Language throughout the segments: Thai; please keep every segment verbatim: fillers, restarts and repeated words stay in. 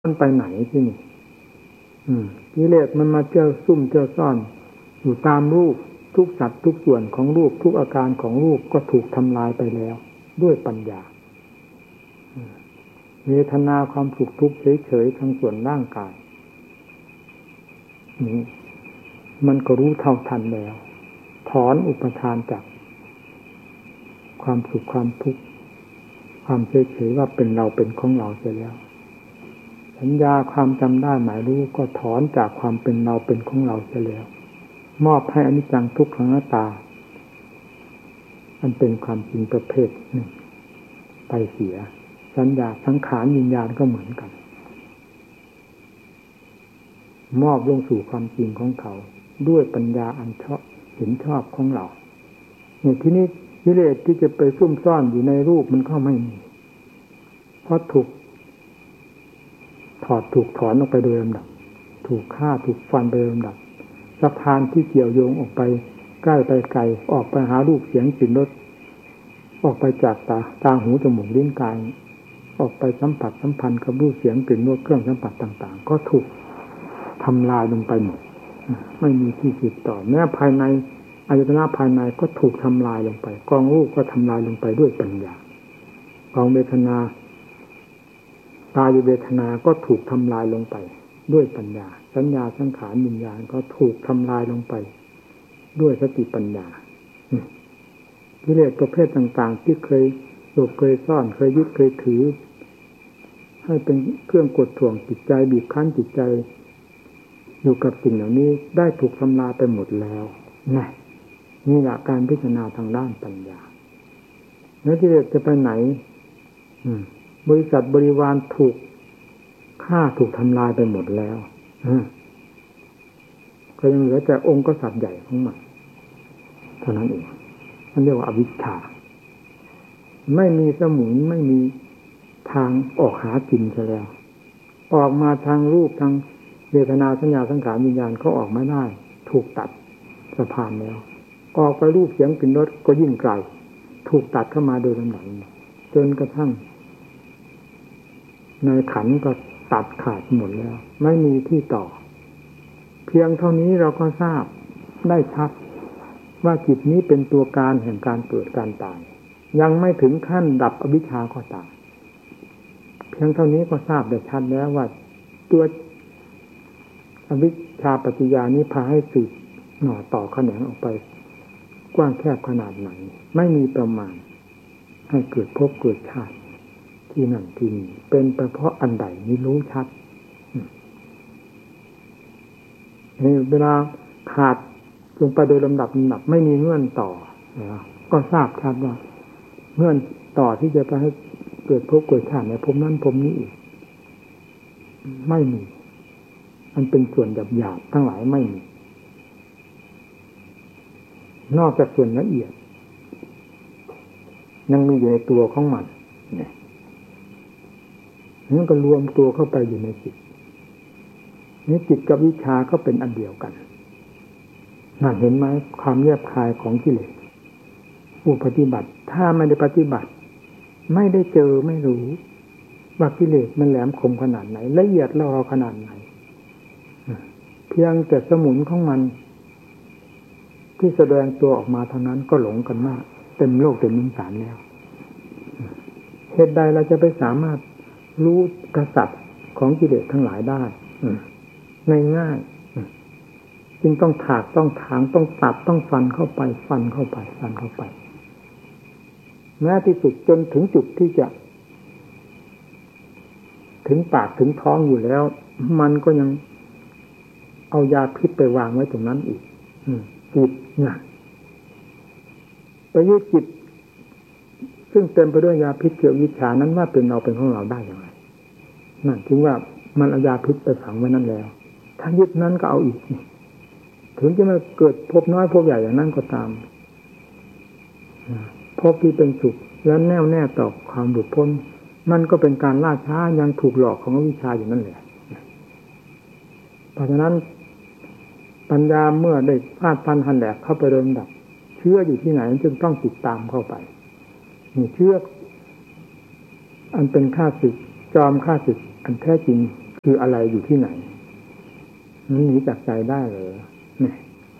มันไปไหนที่นี่กิเลสมันมาเจ้าซุ่มเจ้าซ่อนอยู่ตามรูปทุกสัตว์ทุกส่วนของรูปทุกอาการของรูปก็ถูกทำลายไปแล้วด้วยปัญญาเวทนาความสุขทุกข์เฉยๆทางส่วนร่างกายนี้มันก็รู้เท่าทันแล้วถอนอุปทานจากความสุขความทุกข์ความเฉยๆว่าเป็นเราเป็นของเราเสียแล้วสัญญาความจำได้หมายรู้ก็ถอนจากความเป็นเราเป็นของเราเสียแล้วมอบให้อนิจจังทุกขังอนัตตาอันเป็นความจริงประเภทหนึ่งไปเสียสัญญาสังขารวิญญาณก็เหมือนกันมอบลงสู่ความจริงของเขาด้วยปัญญาอันชอบเห็นชอบของเราเนี่ยที่นี้กิเลสที่จะไปซุ่มซ่อนอยู่ในรูปมันก็ไม่มีเพราะถูกถอดถูกถอนออกไปโดยลำดับถูกฆ่าถูกฟันไปโดยลำดับสะพานที่เกี่ยวโยงออกไปใกล้ไปไกลออกไปหารูปเสียงกลิ่นรสออกไปจากตาตาหูจมูกลิ้นกายออกไปสัมผัสสัมพันธ์กับรูปเสียงกลิ่นรสเครื่องสัมผัสต่างๆก็ถูกทำลายลงไปหมดไม่มีที่ติดต่อแม้ภายในอายตนะภายในก็ถูกทำลายลงไปกองรูปก็ทำลายลงไปด้วยปัญญากองเวทนาตายเวทนาก็ถูกทำลายลงไปด้วยปัญญาสัญญาสังขารวิญญาณก็ถูกทำลายลงไปด้วยสติปัญญากิเลสประเภทต่างๆที่เคยหลบเคยซ่อนเคยยึดเคยถือให้เป็นเครื่องกดท่วงจิตใจบีบคั้นจิตใจอยู่กับสิ่งเหล่านี้ได้ถูกทำลายไปหมดแล้วนี่นี่แหละการพิจารณาทางด้านปัญญาแล้วกิเลสจะไปไหนบริษัทบริวารถูกฆ่าถูกทำลายไปหมดแล้วก็ยังเหลือแต่องค์กษัตริย์ใหญ่ของมันเท่านั้นเองนั่นเรียกว่าอวิชชาไม่มีสมุนไม่มีทางออกหากินซะแล้วออกมาทางรูปทางเวทนาสัญญาสังขารวิญญาณเขาออกไม่ได้ถูกตัดสะพานแล้วออกไปรูปเสียงกลิ่นรสก็ยิ่งไกลถูกตัดเข้ามาโดยลำดับจนกระทั่งในขันก็ตัดขาดหมดแล้วไม่มีที่ต่อเพียงเท่านี้เราก็ทราบได้ชัดว่าจิตนี้เป็นตัวการแห่งการเกิดการตายยังไม่ถึงขั้นดับอวิชชาก็ตามเพียงเท่านี้ก็ทราบได้ชัดแล้วว่าตัวอวิชชาปัจจยานี้พาให้สืบหน่อต่อแขนงออกไปกว้างแคบขนาดไหนไม่มีประมาณให้เกิดภพเกิดชาติที่นั่นที่นี่เป็นไปเพราะอันใดนี้รู้ชัดเวลาขาดลงไปโดยลำดับลำดับไม่มีเงื่อนต่อก็ทราบชัดว่าเงื่อนต่อที่จะไปให้เกิดภพเกิดชาติในภพนั้นภพนี้อีกไม่มีมันเป็นส่วนหยาบๆทั้งหลายไม่มีนอกจากส่วนละเอียดยังมีอยู่ในตัวของมันเนี่ยนั่นก็รวมตัวเข้าไปอยู่ในจิตนี่จิตกับวิชาก็เป็นอันเดียวกันนั่นเห็นไหมความแยบคายของกิเลสผู้ปฏิบัติถ้าไม่ได้ปฏิบัติไม่ได้เจอไม่รู้ว่ากิเลสมันแหลมคมขนาดไหนละเอียดละออขนาดไหนเพียงแต่สมุนของมันที่แสดงตัวออกมาเท่านั้นก็หลงกันมากเต็มโลกเต็มมิสารแล้วเหตุใดเราจะไปสามารถรู้กษัตริย์ของกิเลสทั้งหลายได้ง่ายๆจึงต้องถากต้องถางต้องตัดต้องฟันเข้าไปฟันเข้าไปฟันเข้าไปแม้ที่สุดจนถึงจุดที่จะถึงปากถึงท้องอยู่แล้วมันก็ยังเอายาพิษไปวางไว้ตรงนั้นอีกจิตน่ะไปยึดจิตซึ่งเต็มไปด้วยยาพิษเกี่ยววิชานั้นว่าเป็นเราเป็นของเราได้อย่างไรนั่นถึงว่ามันเอายาพิษไปฝังไว้นั่นแล้วถ้ายึดนั้นก็เอาอีกถึงจะมาเกิดพบน้อยพบใหญ่อย่างนั้นก็ตามพบที่เป็นสุขและแน่วแน่ต่อความหลุดพ้นมันก็เป็นการล่าช้ายังถูกหลอกของวิชาอยู่นั่นแหละเพราะฉะนั้นปัญญาเมื่อได้ฟาดฟันหันแหลกเข้าไปโดยลำดับเชื่ออยู่ที่ไหนจึงต้องติดตามเข้าไปนี่เชื่ออันเป็นข้าศึกจอมข้าศึกอันแท้จริงคืออะไรอยู่ที่ไหนมันหนีจากใจได้เหรอเนี่ย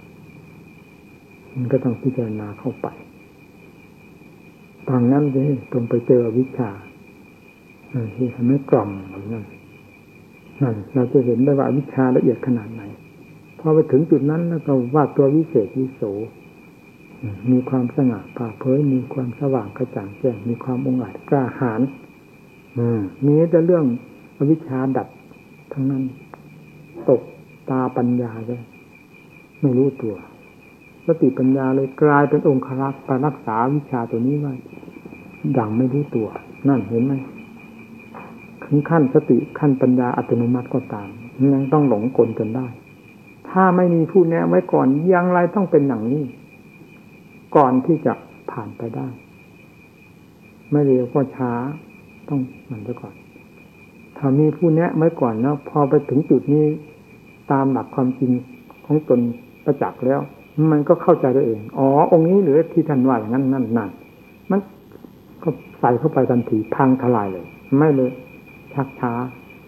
มันก็ต้องพิจารณาเข้าไปทางนั้นสิตรงไปเจอวิชาที่ทำให้กล่อมเหมือนนั้นนั่นเราจะเห็นได้ว่าวิชาละเอียดขนาดไหนพอไปถึงจุดนั้นแล้วก็ว่าตัววิเศษวิโสมีความสง่าผ่าเผยมีความสว่างกระจ่างแจ้งมีความองอาจกล้าหาญมีแต่เรื่องอวิชชาดับทั้งนั้นตกตาปัญญาเลยไม่รู้ตัวสติปัญญาเลยกลายเป็นองค์ครักษ์ไปรักษาวิชาตัวนี้ไว้ดังไม่รู้ตัวนั่นเห็นไหมถึงขั้นสติขั้นปัญญาอัตโนมัติก็ตามยังต้องหลงกลจนได้ถ้าไม่มีผู้แนะไว้ก่อนอย่างไรต้องเป็นอย่างนี้ก่อนที่จะผ่านไปได้ไม่เร็วก็ช้าต้องมันไปก่อนถ้ามีผู้แนะไว้ก่อนแล้วพอไปถึงจุดนี้ตามหลักความจริงของตนประจักษ์แล้วมันก็เข้าใจตัวเองอ๋อองค์นี้หรือที่ท่านว่าอย่างนั้นนั่นนั่นมันก็ใส่เข้าไปทันทีพังทลายเลยไม่เลยชักช้า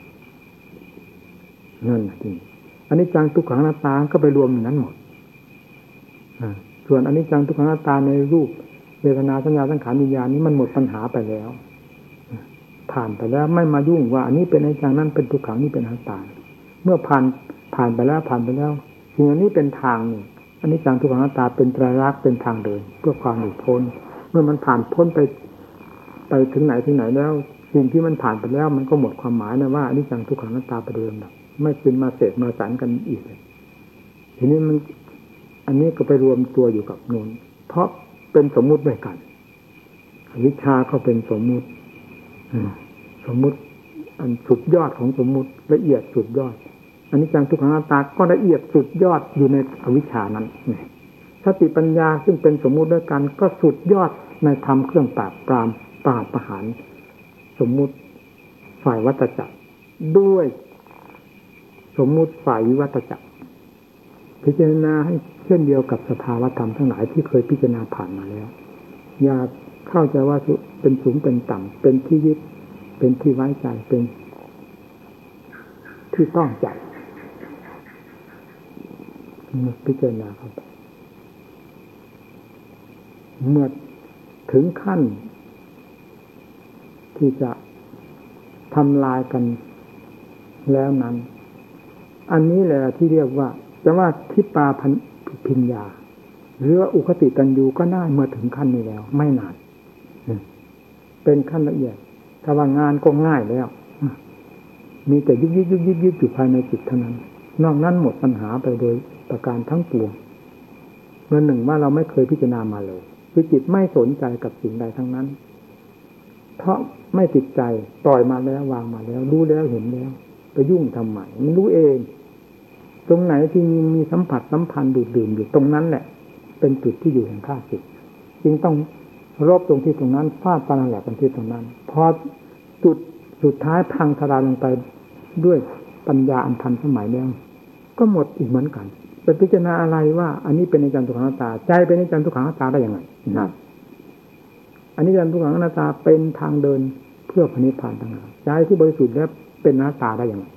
นั่นจริงอันนี้จังทุกขังอนัตตาก็ไปรวมอยู่นั้นหมดส่วนอันนี้จังทุกขังอนัตตาในรูปเวทนาสัญญาสังขารวิญญาณนี้มันหมดปัญหาไปแล้วผ่านไปแล้วไม่มายุ่งว่าอันนี้เป็นอนิจจังนั่นเป็นทุกขังนี่เป็นอนัตตาเมื่อผ่านผ่านไปแล้วผ่านไปแล้วสิ่งอันนี้เป็นทางนี่อันนี้จังทุกขังอนัตตาเป็นไตรลักษณ์เป็นทางเดินเพื่อความหลุดพ้นเมื่อมันผ่านพ้นไปไปถึงไหนถึงไหนแล้วสิ่งที่มันผ่านไปแล้วมันก็หมดความหมายนะว่าอันนี้จังทุกขังอนัตตาประเดิมแบบไม่เป็นมาเสร็จมาสานกันอีกเลยทีนี้มันอันนี้ก็ไปรวมตัวอยู่กับโน้นเพราะเป็นสมมุติด้วยกันวิชาก็เป็นสมมุติสมมุติอันสุดยอดของสมมุติละเอียดสุดยอดอันนี้จังทุกขังอนัตตาก็ละเอียดสุดยอดอยู่ในอวิชชานั้นสติปัญญาซึ่งเป็นสมมุติด้วยกันก็สุดยอดในธรรมเครื่องปราบปรามปราบประหารสมมุติฝ่ายวัฏจักรด้วยสมมุติฝ่ายวิวัฏจักรพิจารณาให้เช่นเดียวกับสภาวธรรมทั้งหลายที่เคยพิจารณาผ่านมาแล้วอย่าเข้าใจว่าเป็นสูงเป็นต่ำเป็นที่ยึดเป็นที่ไว้ใจเป็นที่ต้องใจพิจารณาครับเมื่อถึงขั้นที่จะทำลายกันแล้วนั้นอันนี้แหละที่เรียกว่าจะว่าทิปาพันพิญญาหรือว่าอุคติตัญญูก็ได้เมื่อถึงขั้นนี้แล้วไม่นานเป็นขั้นละเอียดถ้าว่างานก็ง่ายแล้วมีแต่ยุบยิบยุบยิบยิบอยู่ภายในจิตเท่านั้นนอกนั้นหมดปัญหาไปโดยประการทั้งปวงเมื่อหนึ่งว่าเราไม่เคยพิจารณามาเลยคือจิตไม่สนใจกับสิ่งใดทั้งนั้นเพราะไม่ติดใจปล่อยมาแล้ววางมาแล้วรู้แล้วเห็นแล้วไปยุ่งทำไมมันรู้เองตรงไหนที่มีมีสัมผัสสัมพันธ์ดูดดื่มอยู่ตรงนั้นแหละเป็นจุดที่อยู่แห่งข้าศึกจึงต้องรบตรงที่ตรงนั้นฟาดปานาแหลกกันที่ตรงนั้นพอจุดสุดท้ายพังทลายลงไปด้วยปัญญาอันทันสมัยแล้วก็หมดอีกเหมือนกันไปพิจารณาอะไรว่าอันนี้เป็นอนิจจังทุกขังอนัตตาใจเป็นอนิจจังทุกขังอนัตตาได้ยังไงนะอนิจจังทุกขังอนัตตาเป็นทางเดินเพื่อพระนิพพานต่างหากใจที่บริสุทธิ์แล้วเป็นอนัตตาได้ยังไง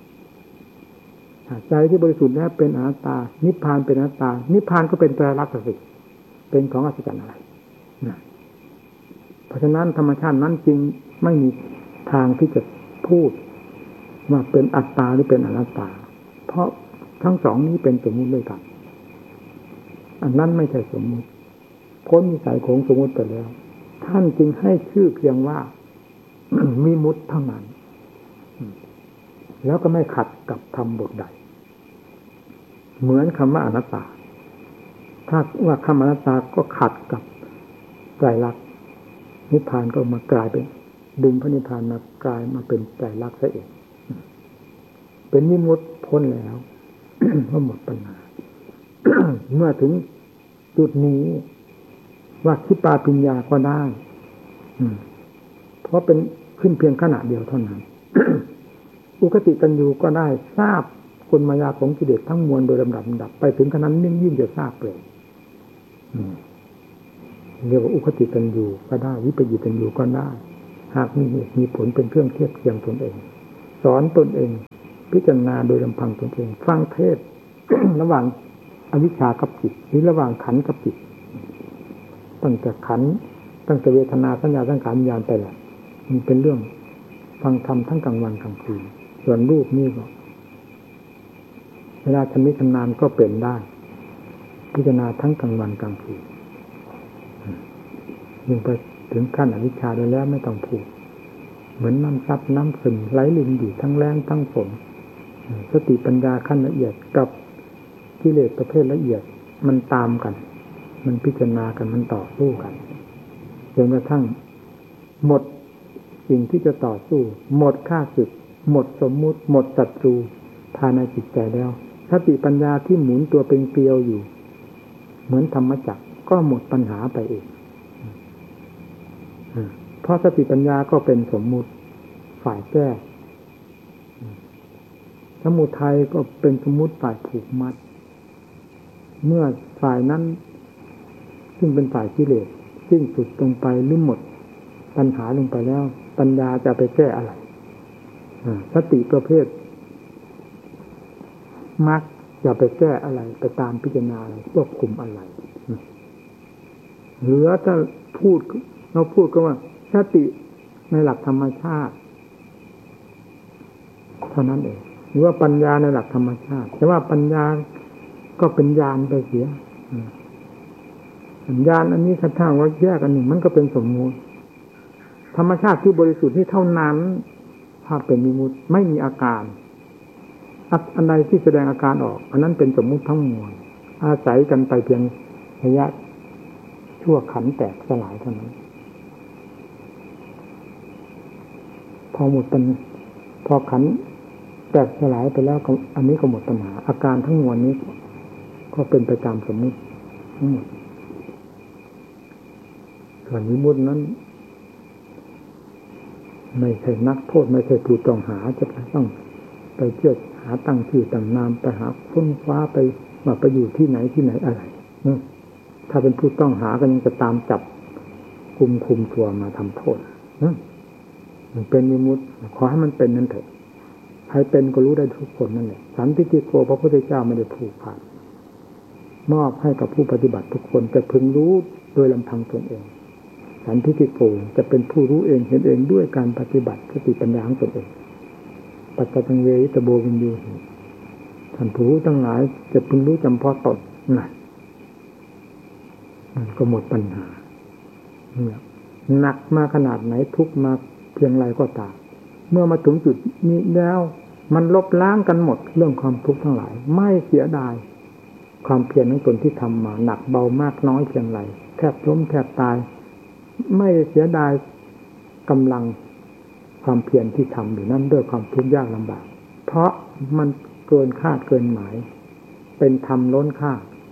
ใจที่บริสุทธิ์แล้วเป็นอนัตตานิพพานเป็นอนัตตานิพพานก็เป็นไตรลักษณ์สิเป็นของอัศจรรย์อะไรนะเพราะฉะนั้นธรรมชาตินั้นจริงไม่มีทางที่จะพูดว่าเป็นอัตตาหรือเป็นอนัตตาเพราะทั้งสองนี้เป็นสมมุติด้วยกันอันนั้นไม่ใช่สมมุติพ้นนิสัยของสมมุติไปแล้วท่านจึงให้ชื่อเพียงว่า วิมุตติเท่านั้นแล้วก็ไม่ขัดกับธรรมบทใดเหมือนคำว่าอนัตตาถ้าว่าคำอนัตตาก็ขัดกับไตรลักษณ์นิพพานก็มากลายเป็นดึงพระนิพพานมากลายมาเป็นไตรลักษณ์ซะเองเป็นวิมุตติพ้นแล้ว ก็หมดปัญหา เมื่อถึงจุดนี้ว่าทิปาปิญญาก็ได้เพราะเป็นขึ้นเพียงขณะเดียวเท่านั้น อุคติตัญญูก็ได้ทราบกลมายาของกิเลสทั้งมวลโดยลำดับลำดับไปถึงขนาดนั้นยิ่งจะทราบเลยเรียกว่าอุคติตัญญูก็ได้วิปยิตัญญูก็ได้หากมีเหตุมีผลเป็นเครื่องเทียบเทียงตนเองสอนตนเองพิจารณาโดยลำพังตนเองฟังเทศ ระหว่างอวิชชากับจิตหรือระหว่างขันธ์กับจิตตั้งแต่ขันธ์ตั้งแต่เวทนาสัญญาสังขารวิญญาณไปแหละมันเป็นเรื่องฟังธรรมทั้งกลางวันกลางคืนส่วนรูปนี่ก็เวลาชำนิชำนาญก็เป็นได้พิจารณาทั้งกลางวันกลางคืนยิ่งไปถึงขั้นอวิชชาแล้วไม่ต้องพูดเหมือนน้ำซับน้ำซึมไหลลินอยู่ทั้งแรงทั้งฝนสติปัญญาขั้นละเอียดกับกิเลสประเภทละเอียดมันตามกันมันพิจารณากันมันต่อสู้กันจนกระทั่งหมดสิ่งที่จะต่อสู้หมดข้าศึกหมดสมมุติหมดศัตรูภายในจิตใจแล้วสติปัญญาที่หมุนตัวเป็นเกลียวอยู่เหมือนธรรมจักรก็หมดปัญหาไปเองเพราะสติปัญญาก็เป็นสมมุติฝ่ายแก้สมุทัยก็เป็นสมมุติฝ่ายผูกมัดเมื่อฝ่ายนั้นซึ่งเป็นฝ่ายกิเลสสิ้นสุดลงไปหรือหมดปัญหาลงไปแล้วปัญญาจะไปแก้อะไรสติประเภทมรรคจะไปแก้อะไรไปตามพิจารณาอะไรควบคุมอะไรเหลือถ้าพูดเราพูดก็ว่าสติในหลักธรรมชาติเท่านั้นเองหรือว่าปัญญาในหลักธรรมชาติแต่ว่าปัญญาก็เป็นญาณไปเสียญาณอันนี้ถ้าทางว่าแยกอันหนึ่งมันก็เป็นสมมุติธรรมชาติที่บริสุทธิ์นี่เท่านั้นถ้าเป็นวิมุตติไม่มีอาการอันใดที่แสดงอาการออกอันนั้นเป็นสมมุติทั้งมวลอาศัยกันไปเพียงระยะชั่วขันแตกสลายเท่านั้นพอหมดปัญพอขันแตกสลายไปแล้วอันนี้ก็หมดปัญหาอาการทั้งมวลนี้ก็เป็นไปตามสมมุติทั้งหมดส่วนวิมุตตินั้นไม่ใช่นักโทษไม่ใช่ผู้ต้องหาจะต้องไปเที่ยวหาตั้งชื่อตั้งนามไปหาค้นคว้าไปว่าไปอยู่ที่ไหนที่ไหนอะไรถ้าเป็นผู้ต้องหาก็ยังจะตามจับกุมคุมตัวมาทำโทษมันเป็นวิมุตติขอให้มันเป็นนั่นเถอะใครเป็นก็รู้ได้ทุกคนนั่นแหละสันติโกพระพุทธเจ้าไม่ได้ผูกขาดมอบให้กับผู้ปฏิบัติทุกคนจะพึงรู้โดยลำพังตนเองสันติโกจะเป็นผู้รู้เองเห็นเองด้วยการปฏิบัติสติปัญญาของตนเองปัจจังเวตโบวินยูท่านผู้รู้ทั้งหลายจะพึงรู้จำเพาะตนนั่นมันก็หมดปัญหาหนักมาขนาดไหนทุกมาเพียงไรก็ตามเมื่อมาถึงจุดนี้แล้วมันลบล้างกันหมดเรื่องความทุกข์ทั้งหลายไม่เสียดายความเพียรของตนที่ทำมาหนักเบามากน้อยเพียงไรแทบล้มแทบตายไม่เสียดายกำลังความเพียรที่ทำอยู่นั่นด้วยความทุกข์ยากลำบากเพราะมันเกินคาดเกินหมายเป็นธรรมล้นค่า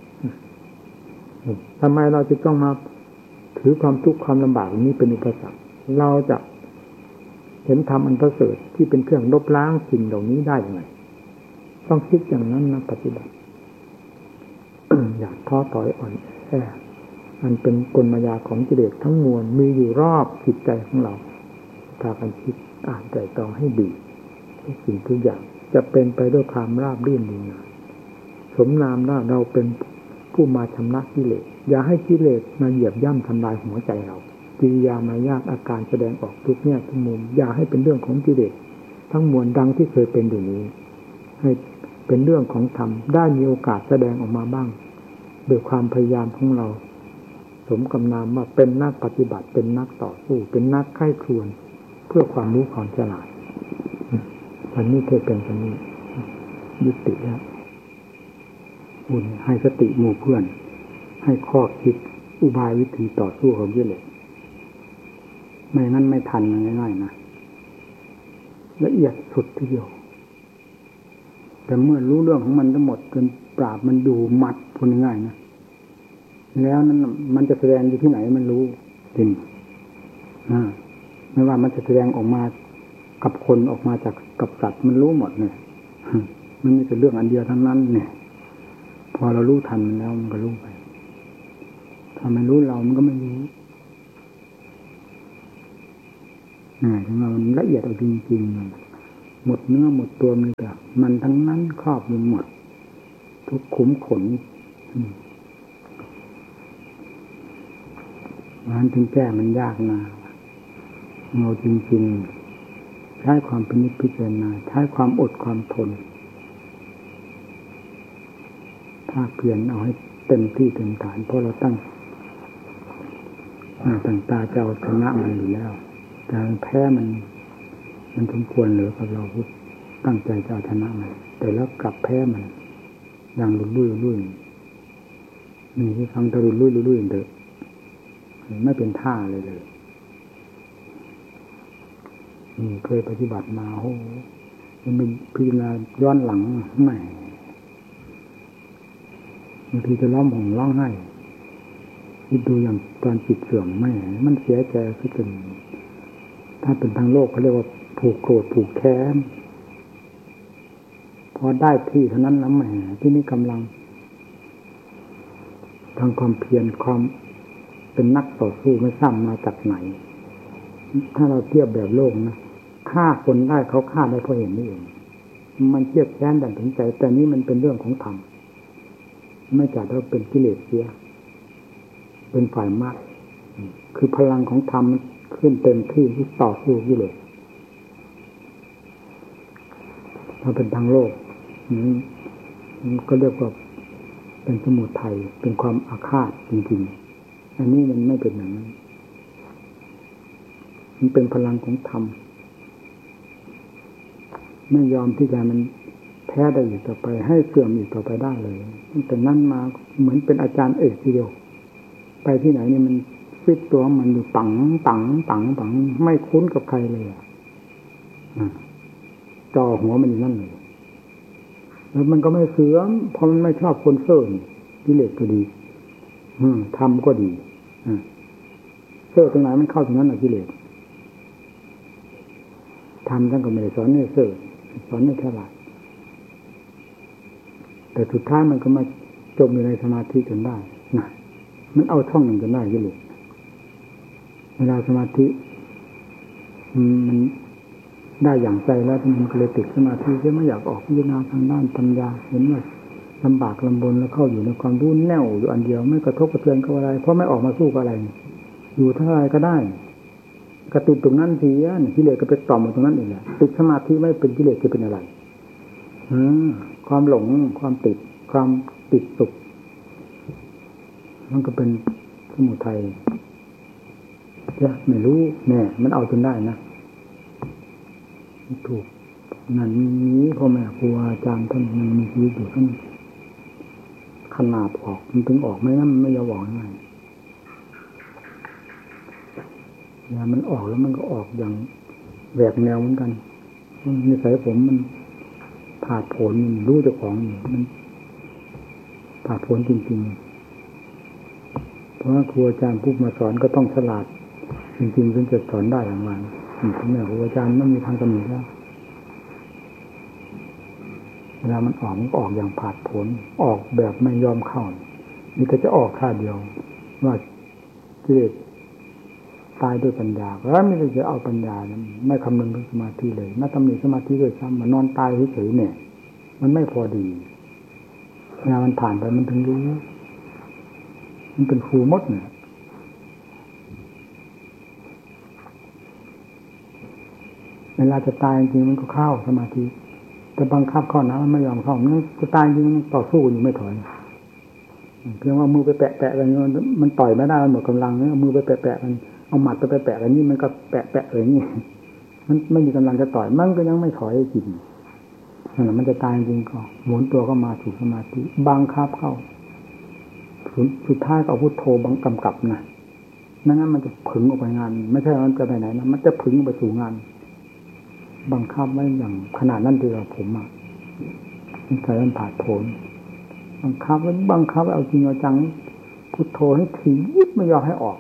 ทำไมเราจะต้องมาถือความทุกข์ความลำบากนี้เป็นอุปสรรคเราจะเห็นธรรมอันประเสริฐที่เป็นเครื่องลบล้างสิ่งเหล่านี้ได้ยังไงต้องคิดอย่างนั้นนะปฏิบัติ อย่าท้อถอยอ่อนแอมันเป็นกลมายาของกิเลสทั้งมวลมีอยู่รอบจิตใจของเราพากันคิดอ่านใจตองให้ดีทุกสิ่งทุกอย่างจะเป็นไปด้วยความราบรื่นดีงามสมนามว่าเราเป็นผู้มาชำระกิเลสอย่าให้กิเลสมาเหยียบย่ำทำลายหัวใจเรากิริยามายาทอาการแสดงออกทุกแง่ทุกมุมอย่าให้เป็นเรื่องของกิเลสทั้งมวลดังที่เคยเป็นอยู่นี้ให้เป็นเรื่องของธรรมได้มีโอกาสแสดงออกมาบ้างด้วยความพยายามของเราสมกับนามว่าเป็นนักปฏิบัติเป็นนักต่อสู้เป็นนักไข้ครวนเพื่อความรู้ความฉลาดวันนี้เทศเป็นวันนี้ยุติแล้วบุญให้สติหมู่เพื่อนให้ข้อคิดอุบายวิธีต่อสู้ของกิเลสไม่งั้นไม่ทันง่ายๆนะละเอียดสุดทีเดียวแต่เมื่อรู้เรื่องของมันทั้งหมดจนปราบมันดูมัดพูดง่ายๆนะแล้วนั้นมันจะแสดงอยู่ที่ไหนมันรู้จริงอ่าไม่ว่ามันจะแสดงออกมากับคนออกมาจากกับสัตว์มันรู้หมดเนี่ยมันไม่ใช่เรื่องอันเดียวทั้งนั้นเนี่ยพอเรารู้ทันมันแล้วมันก็รู้ไปถ้ามันรู้เรามันก็ไม่รู้อ่าถึงเราละเอียดเอาจริงๆหมดเนื้อหมดตัวมันก็มันทั้งนั้นครอบมันหมดทุกขุมขนมันถึงแก้มันยากนะเงาจริงๆใช้ความพินิจพิจารณาใช้ความอดความทนถ้าเพียรเอาให้เต็มที่เต็มฐานเพราะเราตั้งตั้งตาจะเอาชนะมันอยู่แล้วการแพ้มันมันสมควรหรือกับเราพูดตั้งใจจะเอาชนะมันแต่แล้วกลับแพ้มันอย่างรุ่ยรุ่ยรุ่ยมีที่ฟังตะรุ่ยรุ่ยรุ่ยเถอะไม่เป็นท่าเลยเลยนี่เคยปฏิบัติมาโอ้มันเป็นพิจารณาย้อนหลังไม่บางทีจะร้องห่มร้องไห้คิดดูอย่างตอนจิตเสื่อมไม่มันเสียใจก็เป็นถ้าเป็นทางโลกเขาเรียกว่าผูกโกรธผูกแค้นพอได้ที่เท่านั้นแล้วแหมที่นี่กำลังทางความเพียรความเป็นนักต่อสู้ไม่ทราบมาจากไหนถ้าเราเทียบแบบโลกนะฆ่าคนได้เขาฆ่าได้เพราะเห็นนี่เองมันเทียบแค้นดันถึงใจแต่นี้มันเป็นเรื่องของธรรมไม่จัดว่าเป็นกิเลสเสียเป็นฝ่ายมากคือพลังของธรรมขึ้นเต็มที่ที่ต่อสู้กิเลสถ้าเป็นทางโลกนี่ก็เรียกว่าเป็นสมุทัยเป็นความอาฆาตจริงๆอันนี้มันไม่เป็นอย่างนั้นมันเป็นพลังของธรรมไม่ยอมที่จะมันแพ้ได้อีกต่อไปให้เสื่อมอีกต่อไปได้เลยตั้งแต่นั้นมาเหมือนเป็นอาจารย์เอกทีเดียวไปที่ไหนนี่มันฟิตตัวมันอยู่ตังตังตังตังไม่คุ้นกับใครเลยอ่ะจ่อหัวมันอยู่นั่นเลยแล้วมันก็ไม่เสื่อมเพราะมันไม่ชอบคนเซ่อกิเลสก็ดีทำก็ดีเซ่อตรงไหนมันเข้าตรงนั้นอ่ะกิเลสทำท่านก็ไม่ได้สอนให้เซ่อสอนให้ฉลาดแต่สุดท้ายมันก็มาจมอยู่ในสมาธิจนได้นะมันเอาช่องหนึ่งจนได้กิเลสเวลาสมาธิมันได้อย่างใจแล้วมันก็เลยติดสมาธิใช่ไหมอยากออกพิจารณาทางด้านปัญญาเห็นว่าลำบากลำบนแล้วเข้าอยู่ในความรู้แน่วอยู่อันเดียวไม่กระทบกระเทือนกับอะไรเพราะไม่ออกมาสู้กับอะไรอยู่เท่าไรก็ได้กระติดตรงนั้นทีอ่ะกิเลสก็ไปต่อมตรงนั้นเองแหละติดสมาธิไม่เป็นกิเลสจะเป็นอะไรอืมความหลงความติดความติดสุขมันก็เป็นสมุทัยจะไม่รู้แน่มันเอาจนได้นะถูกนั่นนี้พ่อแม่ครูอาจารย์ท่านยังมีชีวิตอยู่ท่านขนาบออกมันถึงออกไม่งั้นมันไม่ยอมออกง่ายเนี่ยมันออกแล้วมันก็ออกอย่างแหวกแนวเหมือนกันนิสัยผมมันผ่าผลรู้เจ้าของมันผ่าผลจริงๆเพราะว่าครูอาจารย์ผู้มาสอนก็ต้องฉลาดจริงๆถึงจะสอนได้อย่างไรพ่อแม่ครูอาจารย์ไม่มีทางกำหนดแล้วเวลามันออกมันก็ออกอย่างผ่าผลออกแบบไม่ยอมเข้านี่ก็จะออกท่าเดียวว่ากิเลสตายด้วยปัญญาแล้วไม่ได้จะเอาปัญญานะไม่คำนึงถึงสมาธิเลยไม่ตำหนิสมาธิเลยซ้ำมานอนตายเฉยๆเนี่ยมันไม่พอดีเวลามันผ่านไปมันถึงรู้มันเป็นครูมดเนี่ยเวลาจะตายจริงๆมันก็เข้าสมาธิแต่บังคับเข้านะมันไม่ยอมเข้ามันจะตายจริงมันต่อสู้อยู่ไม่ถอยเพียงว่ามือไปแปะๆกันมันต่อยไม่ได้มันหมดกำลังเนี่ยเอามือไปแปะๆกันเอาหมัดไปแปะๆกันนี่มันก็แปะๆอย่างนี้มันไม่มีกำลังจะต่อยมันก็ยังไม่ถอยจริงนั่นแหละมันจะตายจริงก็หมุนตัวเข้ามาสู่สมาธิบังคับเข้าสุดท้ายก็เอาพุทโธบังกำกับนะไม่งั้นมันจะผึ่งออกไปงานไม่ใช่มันจะไปไหนนะมันจะผึ่งไปสู่งานบังคับไว้อย่างขนาดนั้นดีกว่าผมอ่ะมันใส่มันผ่าผลบังคับไว้บังคับเอาจริงเอาจังพุทโธให้ถี่ยิบไม่ยอมให้ออก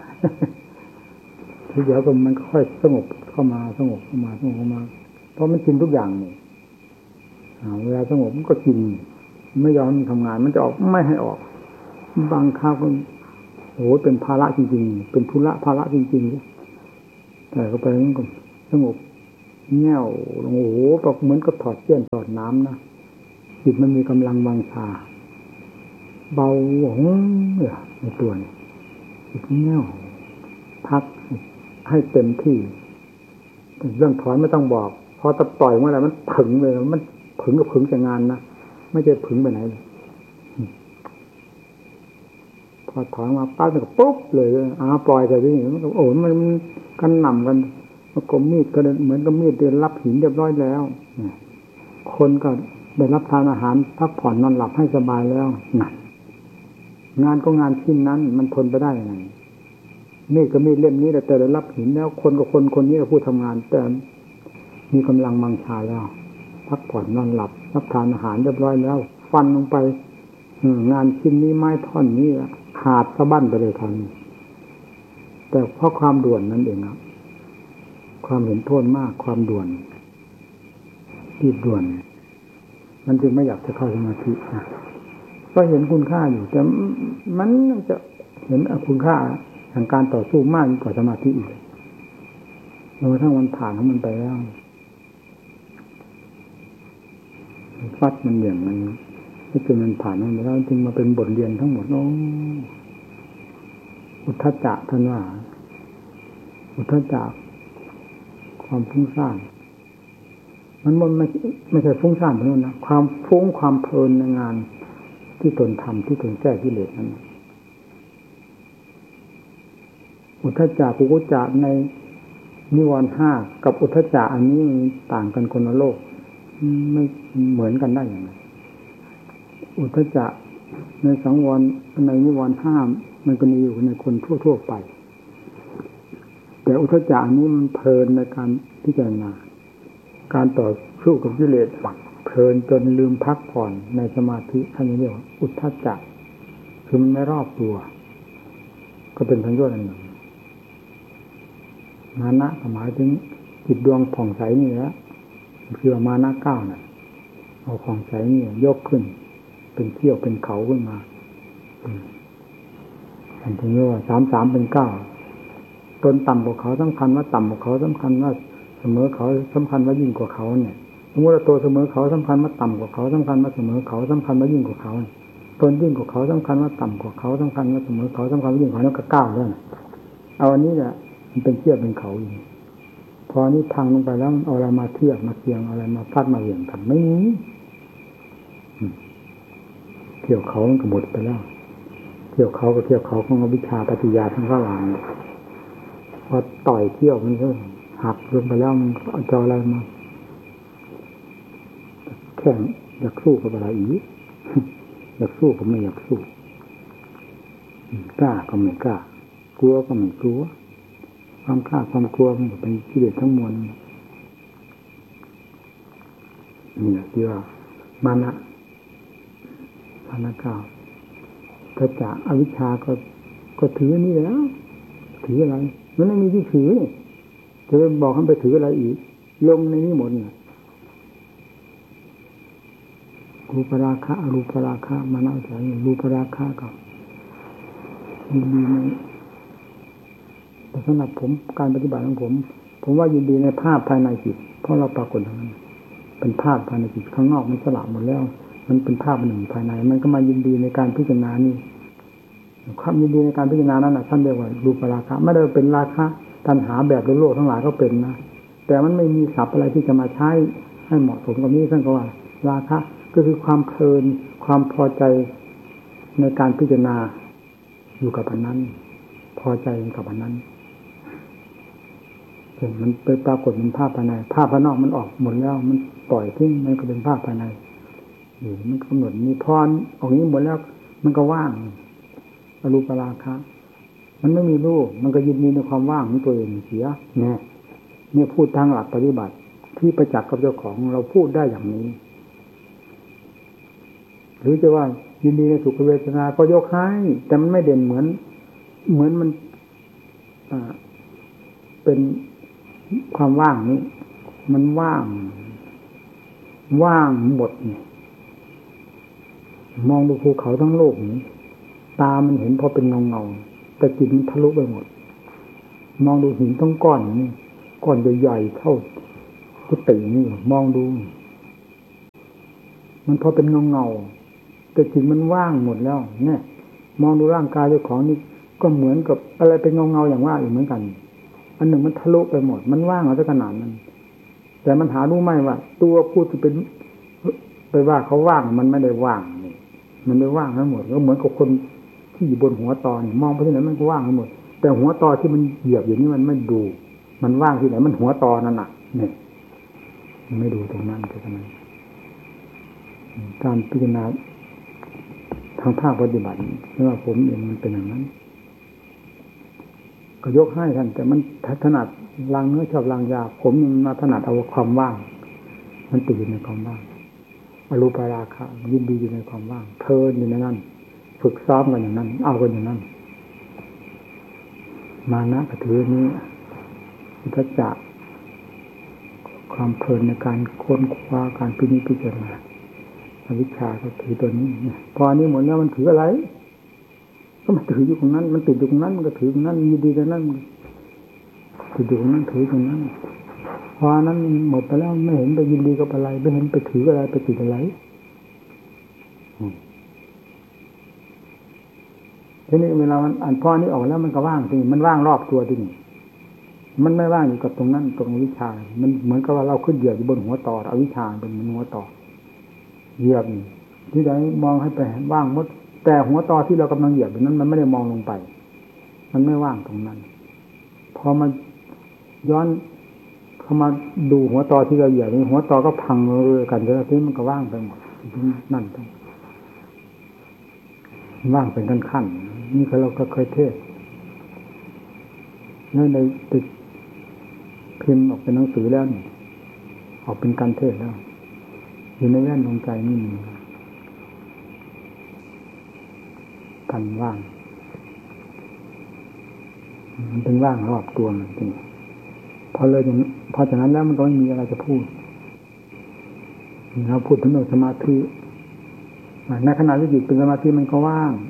ทีเดียวก็มันค่อยสงบเข้ามาสงบเข้ามาสงบเข้ามาเพราะมันกินทุกอย่างนี่เวลาสงบมันก็กินไม่ยอมทำงานมันจะออกไม่ให้ออกบังคับก็โอ้โหเป็นภาระจริงๆเป็นธุระภาระจริงๆแต่ก็ไปมันก็สงบแง่วโอ้โหแบบเหมือนกับถอดเสี้ยนถอดน้ำนะจิตมันมีกำลังวังชาเบาหวงเนี่ยในตัวนี่จิตแง่วพักให้เต็มที่เรื่องถอนไม่ต้องบอกพอตะต่อยเมื่อไหร่มันผึ่งเลยมันผึ่งกับผึ่งจากงานนะไม่ใช่ผึ่งไปไหนเลยพอถอนมาปั๊บมันก็ปุ๊บเลยอ้าปล่อยแต่ที่มันก็โอ้มันกันหน่ำกันมันก็มีดก็เหมือนกับมีดเดินรับหินเรียบร้อยแล้วคนก็ได้รับทานอาหารพักผ่อนนอนหลับให้สบายแล้วนั่นงานก็งานชิ้นนั้นมันทนไปได้ยังไงมีดก็มีดเล่มนี้แต่ได้รับหินแล้วคนก็คนคนนี้ก็ผู้ทำงานแต่มีกำลังมังชาแล้วพักผ่อนนอนหลับรับทานอาหารเรียบร้อยแล้วฟันลงไปงานชิ้นนี้ไม้ท่อนนี้ขาดสะบั้นไปเลยทันแต่เพราะความด่วนนั่นเองครับความเห็นโทษมากความด่วนรีบด่วนมันจึงไม่อยากจะเข้าสมาธินะก็เห็นคุณค่าอยู่แต่มันจะเห็นคุณค่าทางการต่อสู้มากกว่าสมาธิอีกจนกระทั่งมันผ่านของมันไปแล้วฟัดมันอย่างมันที่จนมันผ่านมันไปแล้วจึงมาเป็นบทเรียนทั้งหมดโอ้อุทธัจจะท่านว่าอุทธัจจะความฟุ้งซ่านมันมันไม่ไม่ใช่ฟุ้งซ่านเท่านั้นนะความฟุ้งความเพลินในงานที่ตนทำที่ตนแก้กิเลสนั้นอุทธัจจะกุกุจจะในนิวรณ์ห้ากับอุทธัจจะอันนี้ต่างกันคนละโลกไม่เหมือนกันได้อย่างไรอุทธัจจะในสังวรในนิวรณ์ห้ามันก็มีอยู่ในคนทั่วๆไปแต่อุทธัจจะอันนี้มันเพลินในการพิจารณาการต่อสู้กับกิเลสเพลินจนลืมพักผ่อนในสมาธิอันนี้เรียกว่าอุทธัจจะคือมันไม่รอบตัวก็เป็นสัญญาณอันหนึ่งมานะหมายถึงจิตดวงผ่องใสนี่แหละคือมานะเก้าน่ะเอาผ่องใสนี่ยกขึ้นเป็นเที่ยวเป็นเขาขึ้นมาอันที่เรียกว่าสามสามเป็นเก้าตนต่ำกว่าเขาสำคัญว่าต่ำกว่าเขาสำคัญว่าเสมอเขาสำคัญว่ายิ่งกว่าเขาเนี่ยสมมติว่าตัวเสมอเขาสำคัญว่าต่ำกว่าเขาสำคัญว่าเสมอเขาสำคัญว่ายิ่งกว่าเขาตนยิ่งกว่าเขาสำคัญว่าต่ำกว่าเขาสำคัญว่าเสมอเขาสำคัญว่ายิ่งกว่าเขาแล้วก็ก้าวแล้วเอาอันนี้แหละมันเป็นเทียบเป็นเขาอยู่พอนี้พังลงไปแล้วเอาอะไรมาเทียบมาเทียงอะไรมาพัดมาเหวี่ยงกันไม่มีเที่ยวเขามันก็หมดไปแล้วเที่ยวเขาก็เที่ยวเขาของวิชาปฏิญาทั้งข้างหลังพอต่อยเที่ยวมันก็หักลงไปแล้วมันเอาจออะไรมาแข่งอยากสู้กับอะไรอีกอยากสู้ก็ไม่อยากสู้กล้าก็ไม่กล้ากลัวก็ไม่กลัวความกล้าความกลัวมันก็เป็นกิเลสทั้งมวลนี่แหละที่ว่ามานะมานะเก้าถ้าจากอวิชชาก็ก็ถือนี่แล้วถืออะไรมันไม่มีที่ถือนี่จะไปบอกให้ไปถืออะไรอีกลงในนี้หมดน่ะรูปราคะอรูปราคะมานะใจรูปราคะก็ยินดีในแต่สำหรับผมการปฏิบัติของผมผมว่ายินดีในภาพภายในจิตเพราะเราปรากฏทั้งนั้นเป็นภาพภายในจิตข้างนอกมันสลับหมดแล้วมันเป็นภาพหนึ่งภายในมันก็มายินดีในการพิจารณานี่ความยินดีในการพิจารณานั้นน่ะท่านเรียกว่ารูปราคะไม่ได้เป็นราคะตัณหาแบบโลกทั้งหลายก็เป็นนะแต่มันไม่มีศัพท์อะไรที่จะมาใช้ให้เหมาะสมกับนี้ท่านก็ว่าราคะก็คือความเพลินความพอใจในการพิจารณาอยู่กับอันนั้นพอใจกับอันนั้นเห็นมันไปปรากฏเป็นภาพภายในภาพภายนอกมันออกหมดแล้วมันปล่อยทิ้งมันก็เป็นภาพภายในอยู่มันกำหนดมีพรออกนี้หมดแล้วมันก็ว่างอรูปราคะมันไม่มีรูปมันก็ยินดีในความว่างของตัวเองเสียเนี่ยเนี่ยพูดทางหลักปฏิบัติที่ประจักษ์กับเจ้าของเราพูดได้อย่างนี้หรือจะว่ายินดีในสุขเวทนาก็ยกให้แต่มันไม่เด่นเหมือนเหมือนมันอ่าเป็นความว่างนี้มันว่างว่างหมดนี่มองดูภูเขาทั้งโลกนี้ตามันเห็นพอเป็นเงาเงาแต่จิตมันทะลุไปหมดมองดูหินทั้งก้อนนี่ก้อนใหญ่ๆเท่ากุฏินี่มองดูมันพอเป็นเงาเงาแต่จริงมันว่างหมดแล้วเนี่ยมองดูร่างกายเจ้าของนี่ก็เหมือนกับอะไรเป็นเงาเงาอย่างว่าอยู่เหมือนกันอันหนึ่งมันทะลุไปหมดมันว่างเอาซะขนาดนั้นแต่มันหารู้ไหมว่าตัวผู้ที่เป็นไปว่าเขาว่างมันไม่ได้ว่างนี่มันไม่ว่างทั้งหมดก็เหมือนกับคนที่อยู่บนหัวตอนี่มองไปที่ไหนมันก็ว่างทั้งหมดแต่หัวตอที่มันเหยียบอยู่นี่มันไม่ดูมันว่างที่ไหนมันหัวตอนั่นน่ะเนี่ยไม่ดูตรงนั้นก็เท่านั้นการพิจารณาทางภาคปฏิบัติไม่ว่าผมเองมันเป็นอย่างนั้นก็ยกให้ท่านแต่มันถนัดลางเนื้อชอบลางยาผมมันมาถนัดเอาความว่างมันติดอยู่ในความว่างอรูปราคะยินดีอยู่ในความว่างเพลินอยู่ในนั้นฝึกซ้อมกันอย่างนั้นเอากันอย่างนั้นมานะกระถือนี้ทัศจะความเพลินในการค้นคว้าการพินิจพิจารณาอวิชชาก็ถือตัวนี้พออันนี้หมดแล้วมันถืออะไรก็มันถืออยู่ตรงนั้นมันติดอยู่ตรงนั้นมันก็ถือตรงนั้นยินดีตรงนั้นติดอยู่ตรงนั้นถือตรงนั้นพอนั้นหมดไปแล้วไม่เห็นไปยินดีกับอะไรไม่เห็นไปถืออะไรไปติดอะไรทีนี้เวลามันอ่านพอนี้ออกแล้วมันก็ว่างจริงมันว่างรอบตัวจริงมันไม่ว่างอยู่กับตรงนั้นตรงวิชามันเหมือนกับว่าเราขึ้นเหยียบอยู่บนหัวต่ออวิชชาเป็นหัวต่อเหยียบที่ใดมองให้ไปว่างหมดแต่หัวต่อที่เรากำลังเหยียบอยู่นั้นมันไม่ได้มองลงไปมันไม่ว่างตรงนั้นพอมาย้อนเข้ามาดูหัวต่อที่เราเหยียบนี่หัวต่อก็พังเลยกันแล้วทีมันก็ว่างไปหมดนั่นต้องว่างเป็นขั้นๆนี่เราก็เคยเทศนั่นในติดพิมพ์ออกเป็นหนังสือแล้วนี่ออกเป็นการเทศแล้วอยู่ในแว่นดวงใจนี่มีกันว่างมันเป็นว่างรอบตัวมันจริงพอเลยอย่างพอจากนั้นแล้วมันก็ไม่มีอะไรจะพูดเราพูดถึงเรื่องสมาธิในขณะที่จิตเป็นสมาธิมันก็ว่าง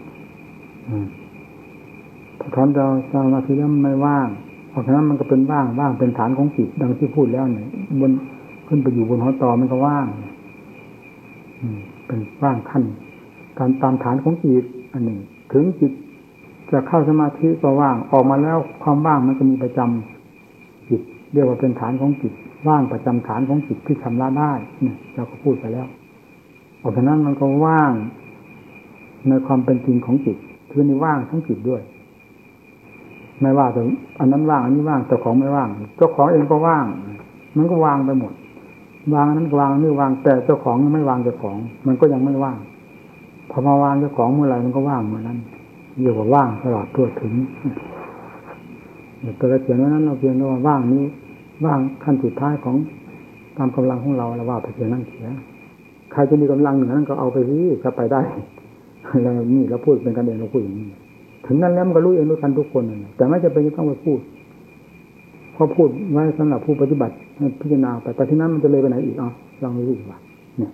พอถอนเราสมาธิแล้วมันไม่ว่างเพราะฉะนั้นมันก็เป็นว่างว่างเป็นฐานของจิตดังที่พูดแล้วเนี่ยบนขึ้นไปอยู่บนหัวต่อมันก็ว่างเป็นว่างขั้นการตามฐานของจิตอันหนึ่งถึงจิตจะเข้าสมาธิก็ว่างออกมาแล้วความว่างมันก็มีประจำจิตเรียกว่าเป็นฐานของจิตว่างประจำฐานของจิตที่ชำระได้เนี่ยเราก็พูดไปแล้วเพราะฉะนั้นมันก็ว่างในความเป็นจริงของจิตคือในว่างทั้งจิตด้วยไม่ว่าแต่อันนั้นว่างอันนี้ว่างแต่ของไม่ว่างเจ้าของเองก็ว่างมันก็วางไปหมดวางนั้นวางนี่วางแต่เจ้าของยังไม่วางเจ้าของมันก็ยังไม่ว่างพอมาวางเจ้าของเมื่อไหร่มันก็ว่างเมื่อนั้นเรียกว่าว่างตลอดทั่วถึงแต่ละเขียนว่านั้นเราเพียงว่าว่างนี้ว่างขั้นสุดท้ายของตามกำลังของเราเราว่าไปเพียงนั้นเสียใครจะมีกำลังเหนือนั้นก็เอาไปที่ก็ไปได้เรานี่เราพูดเป็นกันเองเราพูดอย่างนี้ถึงนั้นแล้วมันก็รู้เองรู้กันทุกคนนะแต่ไม่จำเป็นจะต้องไปพูดพอพูดไว้สำหรับผู้ปฏิบัติพิจารณาไปแต่ที่นั้นมันจะเลยไปไหนอีกอ๋อลองดูว่าเนี่ย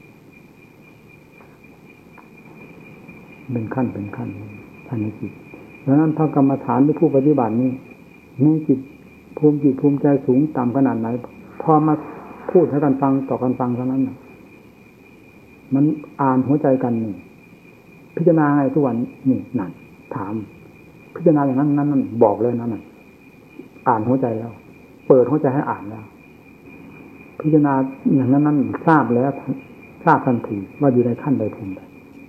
เป็นขั้นเป็นขั้นภายในจิตดังนั้นถ้ากรรมฐานที่ผู้ปฏิบัตินี้มีจิตภูมิจิตภูมิใจสูงต่ำขนาดไหนพอมาพูดให้กันฟังต่อกันฟังเท่านั้นนะมันอ่านหัวใจกันนี่พิจารณาไงทุกวันนี่นั่นถามพิจารณาอย่างนั้นนั้นบอกเลยนั่นน่ะอ่านหัวใจแล้วเปิดหัวใจให้อ่านแล้วพิจารณาอย่างนั้นนั้นทราบแล้วทราบทันทีว่าอยู่ในขั้นใดภูมิใด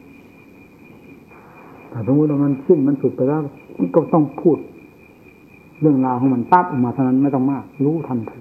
แต่สมมติว่ามันสิ้นมันสุดไปแล้วก็ต้องพูดเรื่องราวของมันปั๊บออกมาเท่านั้นไม่ต้องมากรู้ทันที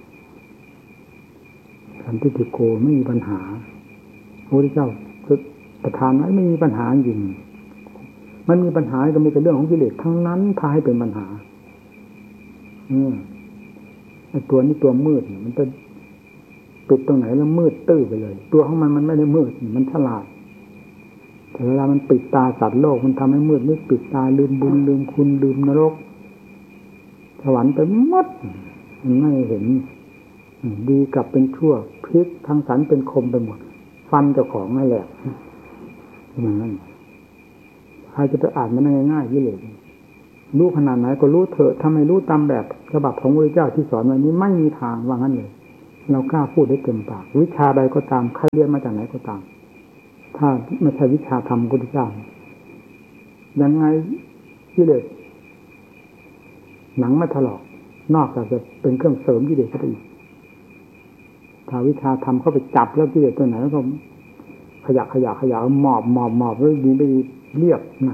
สันติติโกไม่มีปัญหาพระพุทธเจ้าประทานไว้ไม่มีปัญหาจริงมันมีปัญหาก็มีแต่เรื่องของกิเลสทั้งนั้นพาให้เป็นปัญหาอืมไอ้ตัวนี้ตัวมืดมันจะปิดตรงไหนแล้วมืดตื้อไปเลยตัวของมันมันไม่ได้มืดมันฉลาดแต่เวลามันปิดตาสัตว์โลกมันทำให้มืดมิดปิดตาลืมบุญลืมคุณลืมนรกสวรรค์ไปหมดมันไม่เห็นดีกลับเป็นชั่วพลิกทางสันเป็นคมไปหมดฟันเจ้าของนั่นแหละอย่างนั้นใครจะไปอ่านมันง่ายๆยิ่งเลยรู้ขนาดไหนก็รู้เถอะทำไมรู้ตามแบบฉบับของพระพุทธเจ้าที่สอนไว้นี้ไม่มีทางว่างั้นเลยเรากล้าพูดได้เต็มปากวิชาใดก็ตามใครเรียนมาจากไหนก็ตามถ้าไม่ใช่วิชาธรรมพุทธเจ้ายังไงกิเลสหนังไม่ถลอกนอกจากจะเป็นเครื่องเสริมกิเลสเข้าไปอีกถ้าวิชาธรรมเข้าไปจับแล้วกิเลสตัวไหนแล้วก็ขยะขยะขยะหมอบหมอบหมอบแล้วยิงไปเรียบนั่น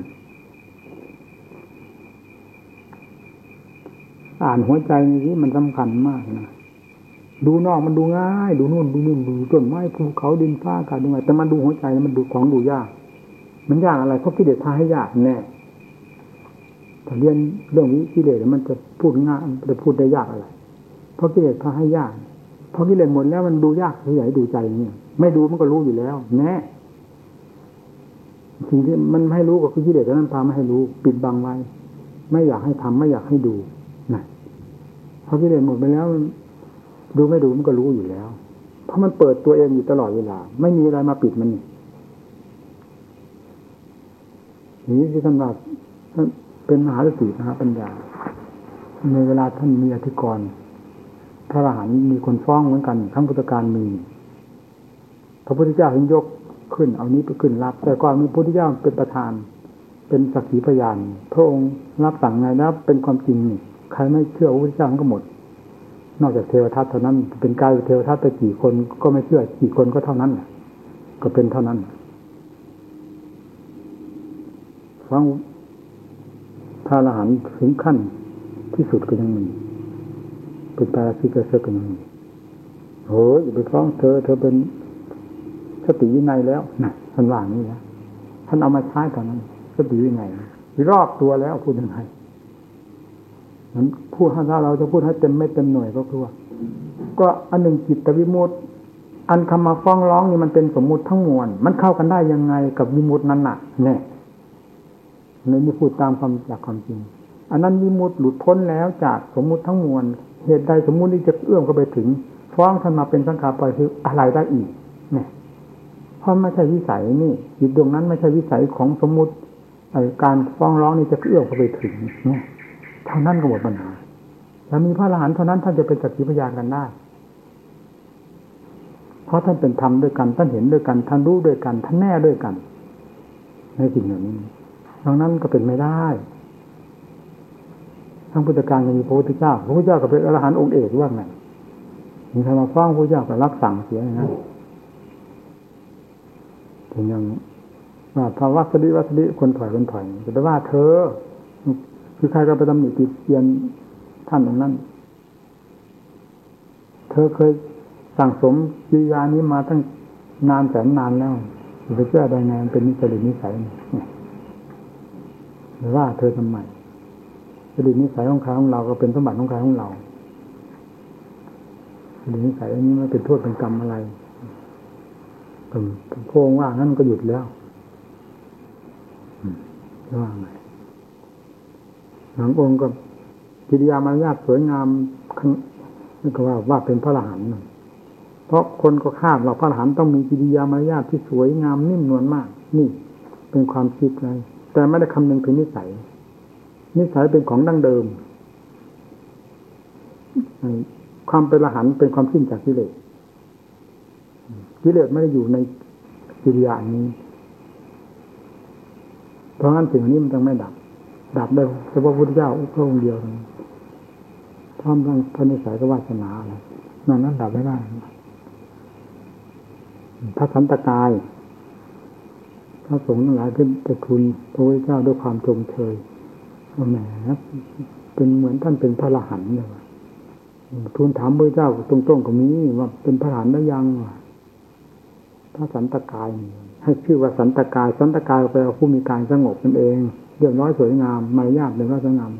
อ่านหัวใจนี้มันสำคัญมากนะดูนอกมันดูง่ายดูนู่นดูนี่ดูต้นไม้ภูเขาดินฟ้าอากาศดูไงแต่มันดูหัวใจมันดูของดูยากมันยากอะไรเพราะกิเลสพาให้ยากแน่ถ้าเรียนเรื่องนี้กิเลสมันจะพูดง่ายมันจะพูดได้ยากอะไรเพราะกิเลสพาให้ยากเพราะกิเลสหมดแล้วมันดูยากที่ไหนดูใจเนี่ยไม่ดูมันก็รู้อยู่แล้วแน่สิ่งที่มันไม่ให้รู้ก็คือกิเลสนั้นพาไม่ให้รู้ปิดบังไว้ไม่อยากให้ทำไม่อยากให้ดูนะเพราะกิเลสหมดไปแล้วดูไม่ดูมันก็รู้อยู่แล้วเพราะมันเปิดตัวเองอยู่ตลอดเวลาไม่มีอะไรมาปิดมันนี่ที่ท่านว่าเป็นมหาสติมหาปัญญาในเวลาท่านมีอธิกรณ์พระอรหันต์มีคนฟ้องเหมือนกันทั้งพุทธการมีพระพุทธเจ้าถึงยกขึ้นเอานี้ไปขึ้นรับแต่ก่อนมีพระพุทธเจ้าเป็นประธานเป็นสักขีพยานพระองค์รับสั่งไงแล้วเป็นความจริงนี่ใครไม่เชื่อพระพุทธเจ้ามันก็หมดนอกจากเทวทัตเท่านั้นเป็นกายเทวทัตไปกี่คนก็ไม่เชื่อกี่คนก็เท่านั้นแหละก็เป็นเท่านั้นฟังพระอรหันต์ถึงขั้นที่สุดก็ยังมีเป็นปาราชิกเสกก็ยังมีโอ้ยอย่าไปฟ้องเธอเธอเป็นสติวินัยแล้วนะท่านว่านี้นะท่านเอามาใช้ตอนนั้นสติวินัยรอบตัวแล้วพูดยังไงนั้นพูดถ้าเราจะพูดให้เต็มไม่เต็มหน่วยก็คือว่าก็อันหนึ่งจิตวิมุตติอันคำมาฟ้องร้องนี่มันเป็นสมมุติทั้งมวลมันเข้ากันได้ยังไงกับวิมุตตินั้นน่ะแน่ในนี้พูดตามความจากความจริงอันนั้นวิมุตติหลุดพ้นแล้วจากสมมุติทั้งมวลเหตุใดสมมุตินี้จะเอื้อมเข้าไปถึงฟ้องท่านมาเป็นสังขารปล่อยคืออะไรได้อีกเนี่ยเพราะไม่ใช่วิสัยนี่จิตดวงนั้นไม่ใช่วิสัยของสมมุติการฟ้องร้องนี่จะเอื้อมเข้าไปถึงเนี่ยเท่านั้นก็หมดปัญหาแล้วมีพระอรหันต์เท่านั้นท่านจะเป็นสักขีพยานกันได้เพราะท่านเป็นธรรมด้วยกันท่านเห็นด้วยกันท่านรู้ด้วยกันท่านแน่ด้วยกันในสิ่งเหล่านี้ดังนั้นก็เป็นไม่ได้ทั้งพุทธการก็มีพระพุทธเจ้าพระพุทธเจ้าก็เป็นอรหันต์องค์เอกว่าไงมีใครมาฟ้องพระพุทธเจ้าก็รับสั่งเสียนะถึงอย่างว่าพระวัสดิวัสดิคนถอยคนถอยแต่ว่าเธอคือใครก็ไปตำหนิติเตียนท่านอย่างนั้นเธอเคยสั่งสมกิริยานี้มาตั้งนานแสนนานแล้วจะเชื่อได้ไงมันเป็นนิสัยนิสัยหรือว่าเธอทำไมจริตนิสัยของใครของเราก็เป็นสมบัติของใครของเราจริตนิสัยอันนี้มันเป็นโทษเป็นกรรมอะไรผมโค้งว่างั้นก็หยุดแล้วว่าไงหลังองค์ก็กิริยามารยาทสวยงามนี่ก็ว่าว่าเป็นพระอรหันต์เพราะคนก็คาดว่าพระอรหันต์ต้องมีกิริยามารยาทที่สวยงามนิ่มนวลมากนี่เป็นความคิดไงแต่ไม่ได้คำนึงถึงนิสัยนิสัยเป็นของดั้งเดิมความเป็นอรหันต์เป็นความสิ้นจากกิเลสกิเลสไม่ได้อยู่ในกิริยานี้เพราะงั้นสิ่งนี้มันต้องไม่ดับดับได้เฉพาะพระพุทธเจ้าพระองค์เดียวพร้อมทั้งพระนิสัยกับวาสนาอะไรนั่นนั้นดับไม่ได้พระสันตกายพระสงฆ์ทั้งหลายขึ้นไปทูลพระพุทธเจ้าด้วยความชมเชยว่าแหมเป็นเหมือนท่านเป็นพระอรหันต์เลยทูลถามพระพุทธเจ้าตรงๆก็มีว่าเป็นพระอรหันต์แล้วยังพระสันตกายให้ชื่อว่าสันตกายสันตกายแปลว่าผู้มีการสงบนั่นเองเรียบร้อยสวยงามมารยาทเรียบร้อยสวยงาม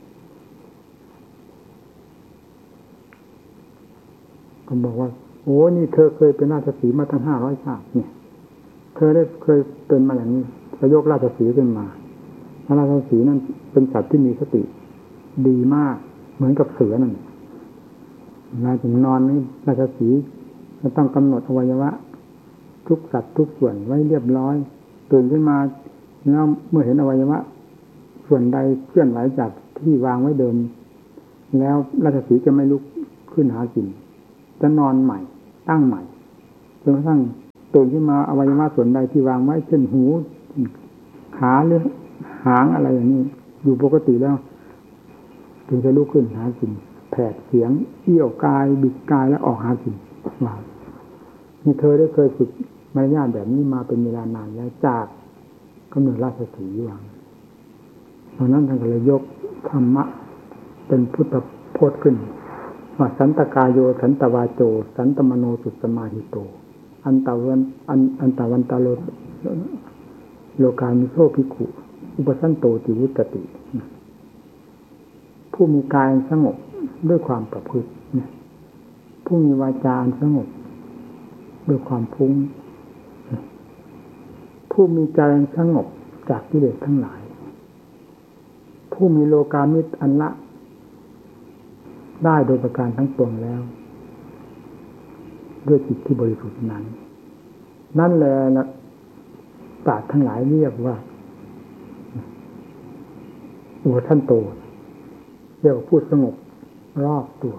ก็บอกว่าโอ้นี่เธอเคยเป็นราชสีห์มาตั้งห้าร้อยชาติเนี่ยเธอได้เคยเป็นมาอย่างนี้จะยกราชสีห์ขึ้นมาราชสีห์นั่นเป็นสัตว์ที่มีสติดีมากเหมือนกับเสือนั่นเวลาถึงนอนนี่ราชสีห์จะต้องกำหนดอวัยวะทุกสัตว์ทุกส่วนไว้เรียบร้อยตื่นขึ้นมาแล้วเมื่อเห็นอวัยวะส่วนใดเคลื่อนไหวจากที่วางไว้เดิมแล้วราชสีห์จะไม่ลุกขึ้นหากินจะนอนใหม่ตั้งใหม่จนกระทั่งตื่นขึ้นมาอวัยวะส่วนใดที่วางไว้เช่นหูขาหรือหางอะไรอย่างนี้อยู่ปกติแล้วถึงจะลุกขึ้นหากินแผดเสียงเอี้ยวกายบิดกายแล้วออกหากินว่านี่เธอได้เคยฝึกมารยาทแบบนี้มาเป็นเวลานานแล้วจากกำเนิดราชสีห์วังเพราะนั้นท่านก็เลยยกธรรมะเป็นพุทธพจน์ขึ้นว่าสันตกายโยสันตวาโจสันตมโนสุตสมาหิโตอันตวันอันอันตวันตาโลโลกามิโสภิกขุอุปสันโตติวุตติผู้มีกายสงบด้วยความประพฤติผู้มีวาจาสงบด้วยความฟุ้งผู้มีใจสงบจากกิเลสทั้งหลายผู้มีโลกามิตรอันละได้โดยประการทั้งปวงแล้วด้วยจิตที่บริสุทธิ์นั้นนั่นแหละปราชญ์ทั้งหลายเรียกว่าอุปสันโตเรียกว่าพูดสงบรอบตัว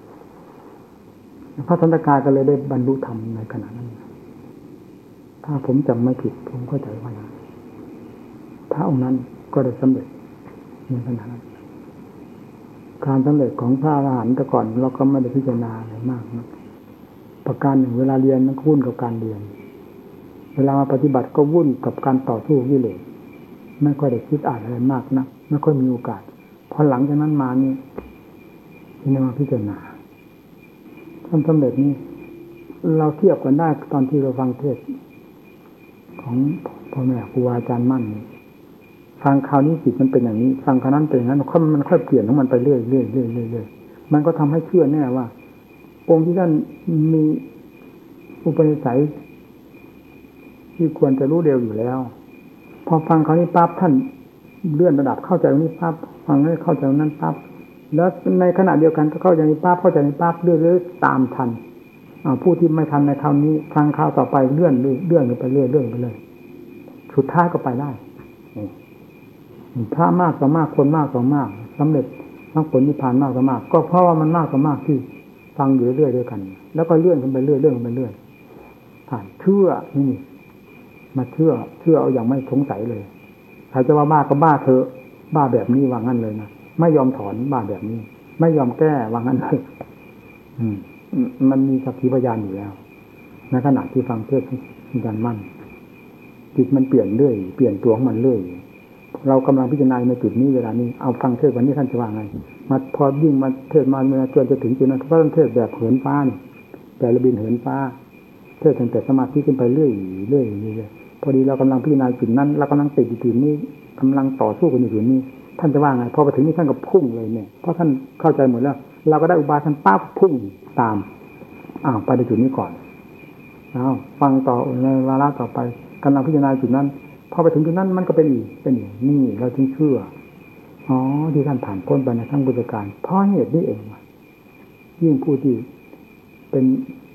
พระสันตกายก็เลยได้บรรลุธรรมในขณะนั้นถ้าผมจำไม่ผิดผมเข้าใจว่าพระองค์นั้นก็ได้สำเร็จในขณะนั้นการสำเร็จของพระอรหันต์แต่ก่อนเราก็ไม่ได้พิจารณาอะไรมากนะประการหนึ่งเวลาเรียนมันวุ่นกับการเรียนเวลามาปฏิบัติก็วุ่นกับการต่อสู้กิเลสไม่ค่อยได้คิดอ่านอะไรมากนะไม่ค่อยมีโอกาสพอหลังจากนั้นมานี่ที่นมาพิจารณาท่านสำเร็จนี่เราเทียบกันได้ตอนที่เราฟังเทศของพ่อแม่ครูอาจารย์มั่นฟังคราวนี้จิตมันเป็นอย่างนี้ฟังคราวนั้นเป็นอย่างนั้นมันค่อยเปลี่ยนของมันไปเรื่อยเรื่อยเรื่อยเรื่อยมันก็ทำให้เชื่อแน่ว่าองค์ที่ท่านมีอุปนิสัยที่ควรจะรู้เร็วอยู่แล้วพอฟังคราวนี้ปั๊บท่านเลื่อนระดับเข้าใจตรงนี้ปั๊บฟังแล้วเข้าใจตรงนั้นปั๊บแล้วในขณะเดียวกันก็เข้าใจในปั๊บเข้าใจในปั๊บเรื่อยๆตามทันผู้ที่ไม่ทันในคราวนี้ฟังคราวต่อไปเลื่อนเลื่อนไปเรื่อยเลื่อนไปเลยสุดท้ายก็ไปได้ถ้ามากต่อมากคนมากต่อมากสำเร็จมรรคผลนิพพานมากต่อมากก็เพราะว่ามันมากต่อมากที่ฟังอยู่เรื่อยๆด้วยกันแล้วก็เลื่อนขึ้นไปเรื่อยเลื่อนขึ้นไปเรื่อยผ่านเชื่อนี่มาเชื่อเชื่อเอาอย่างไม่สงสัยเลยใครจะว่าบ้าก็บ้าเถอะบ้าแบบนี้วางงั้นเลยนะไม่ยอมถอนบ้าแบบนี้ไม่ยอมแก้วางงั้นเลยอืมมันมีสักขีพยานอยู่แล้วในขณะที่ฟังเทศน์อาจารย์มั่นจิตมันเปลี่ยนเรื่อยเปลี่ยนตัวของมันเรื่อยเรากำลังพิจารณาในจุดนี้เวลานี้เอาฟังเทศน์วันนี้ท่านจะว่าไงมาพอยิ่งมาเทศน์มาเมื่อจนจะถึงจุดนั้นเพราะท่านเทศน์แบบเหินฟ้านี่แต่ระบินเหินฟ้าเทศน์ตั้งแต่สมาธิขึ้นไปเรื่อยเรื่อยเรื่อยพอดีเรากำลังพิจารณาจุดนั้นเรากำลังติดอยู่จุดนี้กำลังต่อสู้กันอยู่จุดนี้ท่านจะว่าไงพอไปถึงนี่ท่านก็พุ่งเลยเนี่ยเพราะท่านเข้าใจหมดแล้วเราก็ได้อุบายท่านปั๊บพุ่งตามอ้าวไปในจุดนี้ก่อนอ้าวฟังต่อในวาระต่อไปกำลังพิจารณาจุดนั้นพอไปถึงจุดนั้นมันก็เป็นอีกเป็นอีกนี่เราจึงเชื่ออ๋อที่ท่านผ่านพ้นไปในทั้งบุญการเพราะเหตุนี้เองยิ่งผู้ที่เป็น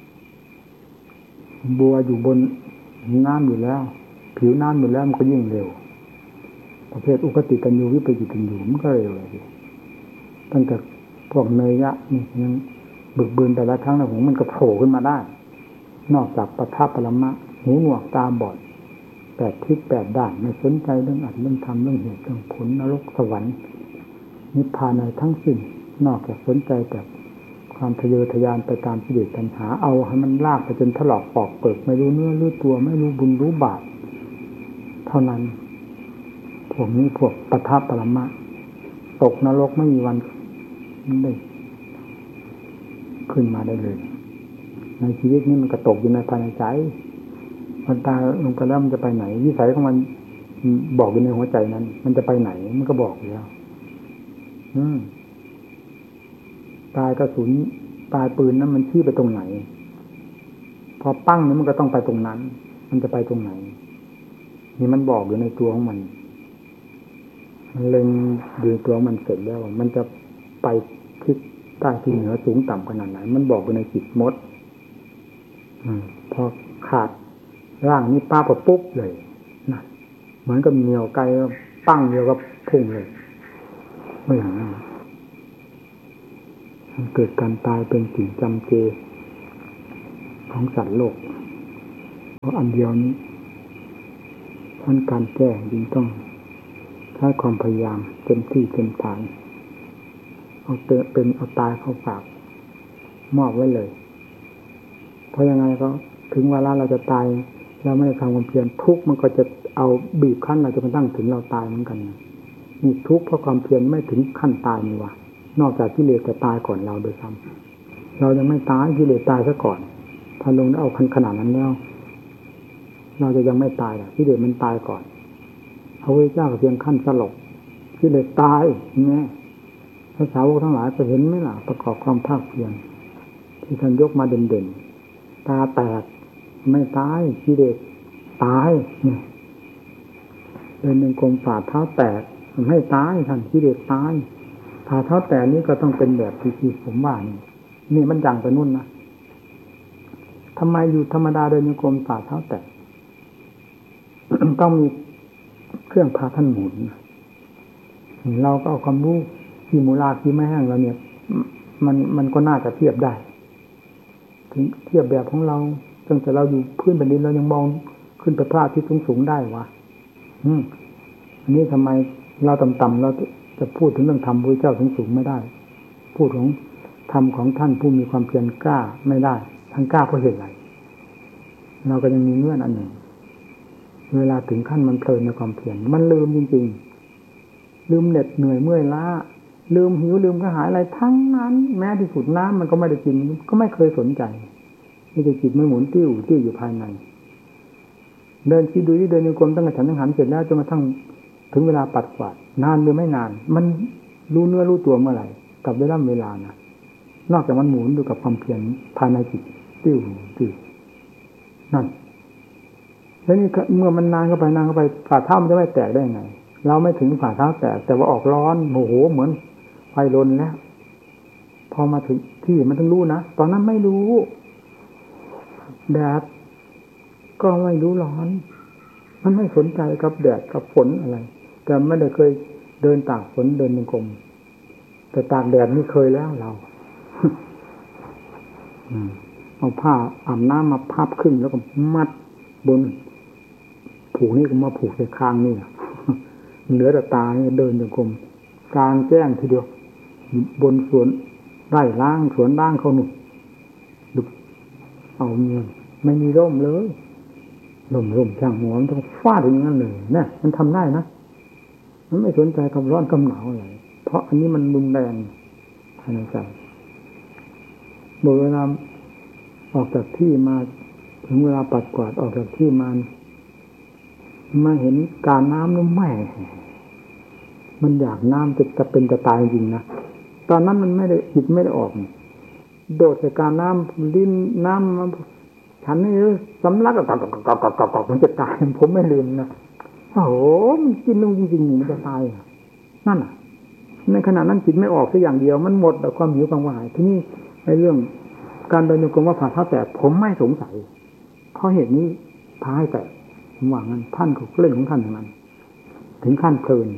บัวอยู่บนน้ำอยู่แล้วผิวน้ำอยู่แล้วมันก็ยิ่งเร็วประเภทอุคติตันยูวิปจิตันยูมันก็เร็วเลยตั้งแต่พวกเนยยะนี่ยังบึกบืนแต่ละครั้งแล้วผมมันก็โผล่ขึ้นมาได้นอกจากปทัปปรมะหูหนวกตาบอดแปดทิศแปดด้านไม่สนใจเรื่องอัดเรื่องทำเรื่องเหตุเรื่องผลนรกสวรรค์นิพพานในทั้งสิ้นนอกจากสนใจแต่ความทะเยอทะยานไปตามกิเลสตัณหาเอาให้มันลากไปจนถลอกปอกเปิดไม่รู้เนื้อรู้ตัวไม่รู้บุญรู้บาปเท่านั้นพวกนี้พวกปทัปปรมะตกนรกไม่มีวันได้ขึ้นมาได้เลยในชีวิตนี้มันก็ตกอยู่ในภายในใจมันตายลงไปแล้วมันจะไปไหนวิสัยของมันบอกอยู่ในหัวใจนั้นมันจะไปไหนมันก็บอกอยู่แล้วอืมตายกระสุนตายปืนนั้นมันชี้ไปตรงไหนพอปั้งนี้มันก็ต้องไปตรงนั้นมันจะไปตรงไหนนี่มันบอกอยู่ในตัวของมันมันเล็งดูตัวมันเสร็จแล้วมันจะไปทิศใต้ที่เหนือสูงต่ำขนาดไหนมันบอกอยู่ในจิตมดอืมพอขาดร่างนี้ป้าพอปุ๊บเลยนะเหมือนกับเหนียวไกลปั้งเดียวก็พุ่งเลยไม่อย่างนั้นมันเกิดการตายเป็นสิ่งจำเจของสัตว์โลกเพราะอันเดียวนี้ท่านการแก้ยิ่งต้องใช้ความพยายามเต็มที่เต็มฐานเอาเตะเป็นเอาตายเข้าปากมอบไว้เลยเพราะยังไงก็ถึงเวลาเราจะตายเราไม่ได้ทำความเพียรทุกข์มันก็จะเอาบีบคั้นเราจะมาตั้งถึงเราตายเหมือนกันนี่ทุกข์เพราะความเพียรไม่ถึงขั้นตายนี่วะนอกจากกิเลสจะตายก่อนเราโดยซ้ำเรายังไม่ตายกิเลสตายซะก่อนถ้าลงเอาขนาดนั้นแล้วเราจะยังไม่ตายหรอกกิเลสมันตายก่อนพระพุทธเจ้าเพียงขั้นสลบกิเลสตายนี่พระสาวกทั้งหลายก็เห็นไหมล่ะประกอบความภาคเพียรที่ท่านยกมาเด่นๆตาแตกไม่ตายกิเลสตายเนี่ยเดินยังกลมฝ่าเท้าแตกไม่ตายท่านกิเลสตายฝ่าเท้าแตกนี่ก็ต้องเป็นแบบที่ผมว่านี่นี่มันอย่างไปนู่นนะทำไมอยู่ธรรมดาเดินยังกลมฝ่าเท้าแตก ต้องมีเครื่องพาท่านหมุนเราก็เอาความรู้ที่มูลาที่ไม่แห้งเราเนี่ยมันมันก็น่าจะเทียบได้ถึงเทียบแบบของเราตั้งแต่เราอยู่พื้นแผ่นดินเรายังมองขึ้นไปพระอาทิตย์สูงๆได้วะอืมอันนี้ทำไมเราต่ำๆเราจะพูดถึงเรื่องธรรมพระเจ้าสูงๆไม่ได้พูดของธรรมของท่านผู้มีความเพียรกล้าไม่ได้ทั้งกล้าเพราะเหตุไรเราก็ยังมีเงื่อนอันหนึ่งเวลาถึงขั้นมันเพลินในความเพียรมันลืมจริงๆลืมเหน็ดเหนื่อยเมื่อยล้าลืมหิวลืมกระหายอะไรทั้งนั้นแม้ที่สุดน้ำมันก็ไม่ได้กินก็ไม่เคยสนใจนี่จะจิตไม่หมุนติ้วติ้วอยู่ภายในเดินคิดดูที่เดินโยกมตั้งแต่ฉันทั้งหันเสร็จแล้วจนกระทั่งถึงเวลาปัดกวาดนานหรือไม่นานมันรู้เนื้อรู้ตัวเมื่อไหร่กับเวลาเวลานะนอกจากมันหมุนอยู่กับความเพียรภายในจิตติ้วติ้วนั่นแล้วนี่เมื่อมันนานเข้าไปนานเข้าไปฝ่าเท้ามันจะไม่แตกได้ยังไงเราไม่ถึงฝ่าเท้าแตกแต่ว่าออกร้อนโอ้โหเหมือนไฟลนแล้วพอมาถึงที่มันต้องรู้นะตอนนั้นไม่รู้แดดก็ไม่รู้ร้อนมันไม่สนใจกับแดดกับฝนอะไรแต่ไม่ได้เคยเดินตากฝนเดินจงกรมแต่ตากแดดนี่เคยแล้วเรา เอาผ้าอาบน้ำมาพับขึ้นแล้วก็มัดบนผูกนี่ก็มาผูกในคางนี่เหลือแต่ตาเนี่ยเดินจงกรมกลางแจ้งทีเดียวบนสวนไร่ล้างสวนล้างเขาหนุนเอาเงินไม่มีร่มเลยร่มร่มช่างหัวมันต้องฟาดอย่างนั้นเลยนะมันทำได้นะมันไม่สนใจกับร้อนกับหนาวอะไรเพราะอันนี้มันรุนแรงภายในใจเมื่อเวลาออกจากที่มาถึงเวลาปัดกวาดออกจากที่มามาเห็นการน้ำแล้วแม่มันอยากน้ำจะจะเป็นจะตายจริงนะตอนนั้นมันไม่ได้จิตไม่ได้ออกโดดใส่การน้ำลิ้นน้ำมันฉันนี่สำลักกับกับกับกับกับกับมันจะตายผมไม่ลืมนะโอ้โหมันกินลงจริงๆมันจะตายนั่นน่ะในขณะนั้นจิตไม่ออกแค่อย่างเดียวมันหมดแต่ความหิวความกระหายที่นี่ในเรื่องการเดินโยกมว่าผ่าเท้าแตกผมไม่สงสัยเพราะเหตุนี้พาให้แตกผมว่างั้นท่านก็เล่นของท่านอย่างนั้นถึงขั้นเพลิน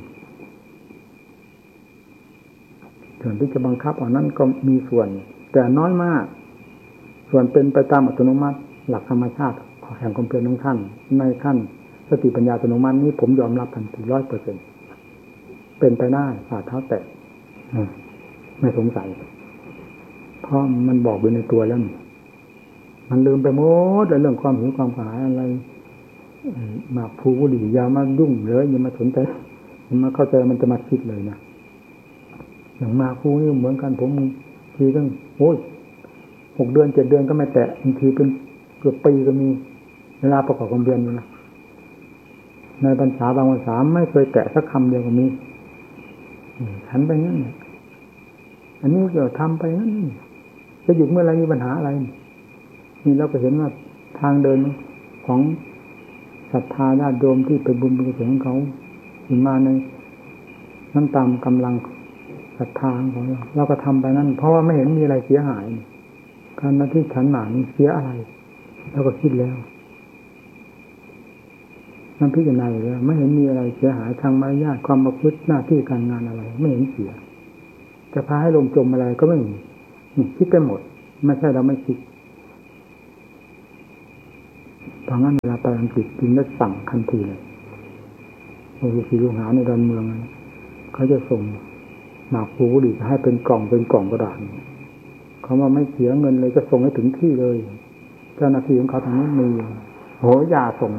ส่วนที่จะบังคับอันนั้นก็มีส่วนแต่น้อยมากส่วนเป็นไปตามอัตโนมัติหลักธรรมชาติแห่งความเพียรของท่านในขั้นสติปัญญาอัตโนมัตินี้ผมยอมรับทันทีร้อยเปอร์เซ็นต์เป็นไปได้ฝ่าเท้าแตะไม่สงสัยเพราะมันบอกอยู่ในตัวแล้วมันลืมไปหมดเรื่องความหิวความกระหายอะไรมาภูบุหรี่ยามายุ่งเลยอย่ามาสนใจอย่ามาเข้าใจมันจะมาคิดเลยนะอย่างมาภูนี่เหมือนกันผมทีตั้งโอ้ยหกเดือนเจ็ดเดือนก็ไม่แตะบางทีเป็นเกือบปีก็มีเวลาประกอบความเพียรอยู่นะในพรรษาบางพรรษาไม่เคยแตะสักคำเดียวก็มีฉันไปงั้นอันนี้ก็ทำไปงั้นจะหยุดเมื่อไรมีปัญหาอะไรนี่เราก็เห็นว่าทางเดินของศรัทธาญาติโยมที่ไปบุญบุญกุศลของเขาถึงมาในน้ำตามกำลังศรัทธาของเราเราก็ทำไปนั่นเพราะว่าไม่เห็นมีอะไรเสียหายการมาที่ฉันหมานี่เสียอะไรเราก็คิดแล้วนั่นพิจารณาอยู่แล้วไม่เห็นมีอะไรเสียหายทางมารยาทความประพฤติหน้าที่การงานอะไรไม่เห็นเสียจะพาให้ลงจมอะไรก็ไม่มีคิดไปหมดไม่ใช่เราไม่คิดราะงั้นเวลาไปอังกฤษจึงได้สั่งทันทีเลยโอ้ยสีลูกหาในดอนเมืองเขาจะส่งหมากภูดิให้เป็นกล่องเป็นกล่องกระดาษเขาว่าไม่เสียเงินเลยจะส่งให้ถึงที่เลยเจ้าหน้าที่ของเขาทางนั้นมีโหยาส่ง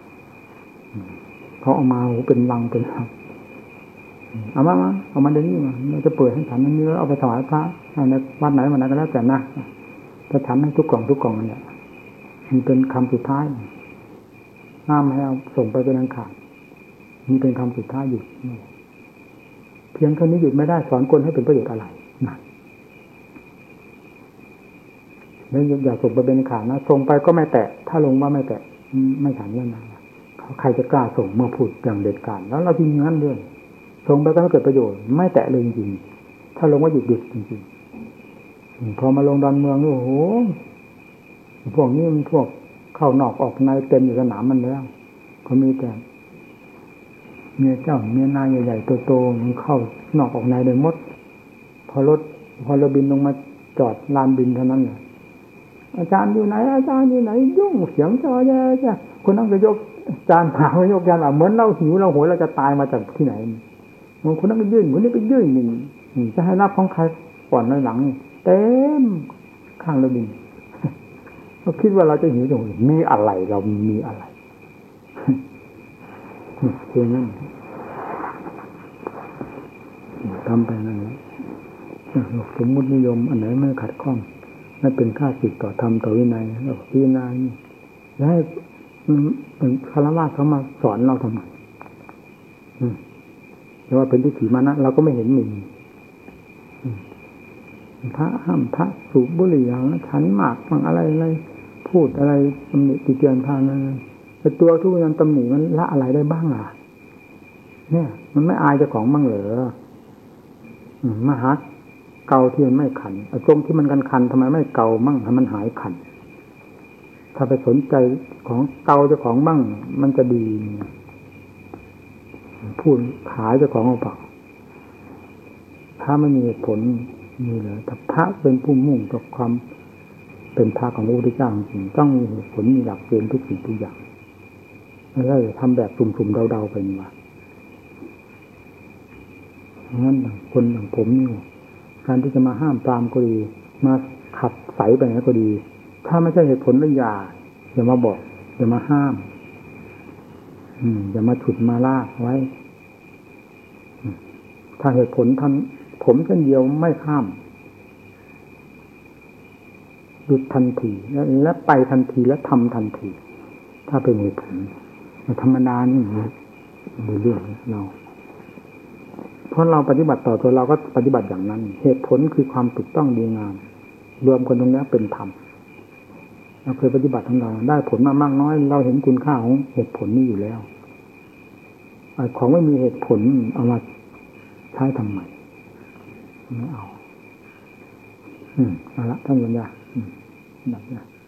เขาเอามาโหเป็นลังเป็นลังเอามามาเอามาเดี๋ยวนี้มาเราจะเปิดให้ฉันนั่นนี่แล้วเอาไปถวายพระในวัดไหนวันไหนก็แล้วแต่นะจะฉันให้ทุกกล่องทุกกล่องนั่นแหละมันเป็นคำสุดท้ายห้ามให้เอาส่งไปเป็นอันขาดนี่เป็นคำสุดท้ายหยุดเพียงเท่านี้หยุดไม่ได้สอนคนให้เป็นประโยชน์อะไรนะแล้วอย่าส่งไปเป็นอันขาดนะส่งไปก็ไม่แตะถ้าลงว่าไม่แตะไม่ฉันเรื่องนั้นใครจะกล้าส่งเมื่อพูดอย่างเด็ดขาดแล้วเราจริงงั้นเรื่องส่งไปก็ไม่เกิดประโยชน์ไม่แตะเลยจริงๆถ้าลงว่าหยุดหยุดจริงๆพอมาลงดอนเมืองโอ้โหพวกนี้มันพวกเข้านอกออกในเต็มอยู่สนามมันแล้วเขามีแต่เมียเจ้าเมียนายใหญ่ๆโตๆมันเข้านอกออกในเลยมดพอรถพอเราบินลงมาจอดลานบินเท่านั้นเลยอาจารย์อยู่ไหนอาจารย์อยู่ไหนยุ่งเสียงจอแย่จ้ะคนนั้นก็ยกจานผ่ายกจานแบบเหมือนเราหิวเราโหยเราจะตายมาจากที่ไหนบางคนนั้นก็ยื่นคนนี้ก็ยื่นหนึ่งจะให้รับของใครก่อนในหลังเต็มข้างเราบินเราคิดว่าเราจะหิวตรงนี้มีอะไรเรามีอะไรเพียงนั้นทำไปนั่นแหละสมมุตินิยมอันไหนไม่ขัดข้องไม่เป็นค่าศึกต่อธรรมต่อวินัยเราพิจารณาแล้วให้คารวะเขามาสอนเราทำไมแต่ว่าเป็นที่ถีมานะเราก็ไม่เห็นมีพระห้ามพระสูบบุหรี่อย่างฉันหมากฟังอะไรอะไรพูดอะไรตำหนิติเตียนพานั้นแต่ตัวทุกอย่างตำหนิมันละอะไรได้บ้างอ่ะเนี่ยมันไม่อายเจ้าของบ้างเหรอมหาเกาที่มันไม่ขันตรงที่มันกันคันทำไมไม่เกามั่งให้มันหายขันถ้าไปสนใจของเกาเจ้าของบ้างมันจะดีพูดขายเจ้าของเอาเปล่าถ้าไม่มีเหตุผลมีเลยแต่พระเป็นผู้มุ่งต่อความเป็นพระของพระพุทธเจ้าจริงต้องมีเหตุผลมีหลักเกณฑ์ทุกสิ่งทุกอย่างไม่ใช่ทำแบบสุ่มๆเดาๆไปนี่ว่างั้นคนอย่างผมนี่การที่จะมาห้ามปรามก็ดีมาขับใสไปไหนก็ดีถ้าไม่ใช่เหตุผลแล้วอย่าอย่ามาบอกอย่ามาห้ามอืมอย่ามาฉุดมาลากไว้ถ้าเหตุผลท่านผมเช่นเดียวไม่ห้ามหยุดทันทีแล้วและไปทันทีและทำทันทีถ้าเป็นเหตุผลธรรมดานี่มีเรื่องเราเพราะเราปฏิบัติต่อตัวเราก็ปฏิบัติอย่างนั้นเหตุผลคือความถูกต้องดีงามรวมกันตรงนี้เป็นธรรมเราเคยปฏิบัติของเราได้ผลมามากน้อยเราเห็นคุณค่าของเหตุผลนี้อยู่แล้วของไม่มีเหตุผลเอามาใช้ทำไมไม่เอาอืมเอาละท่านปัญญาอืมดับนะ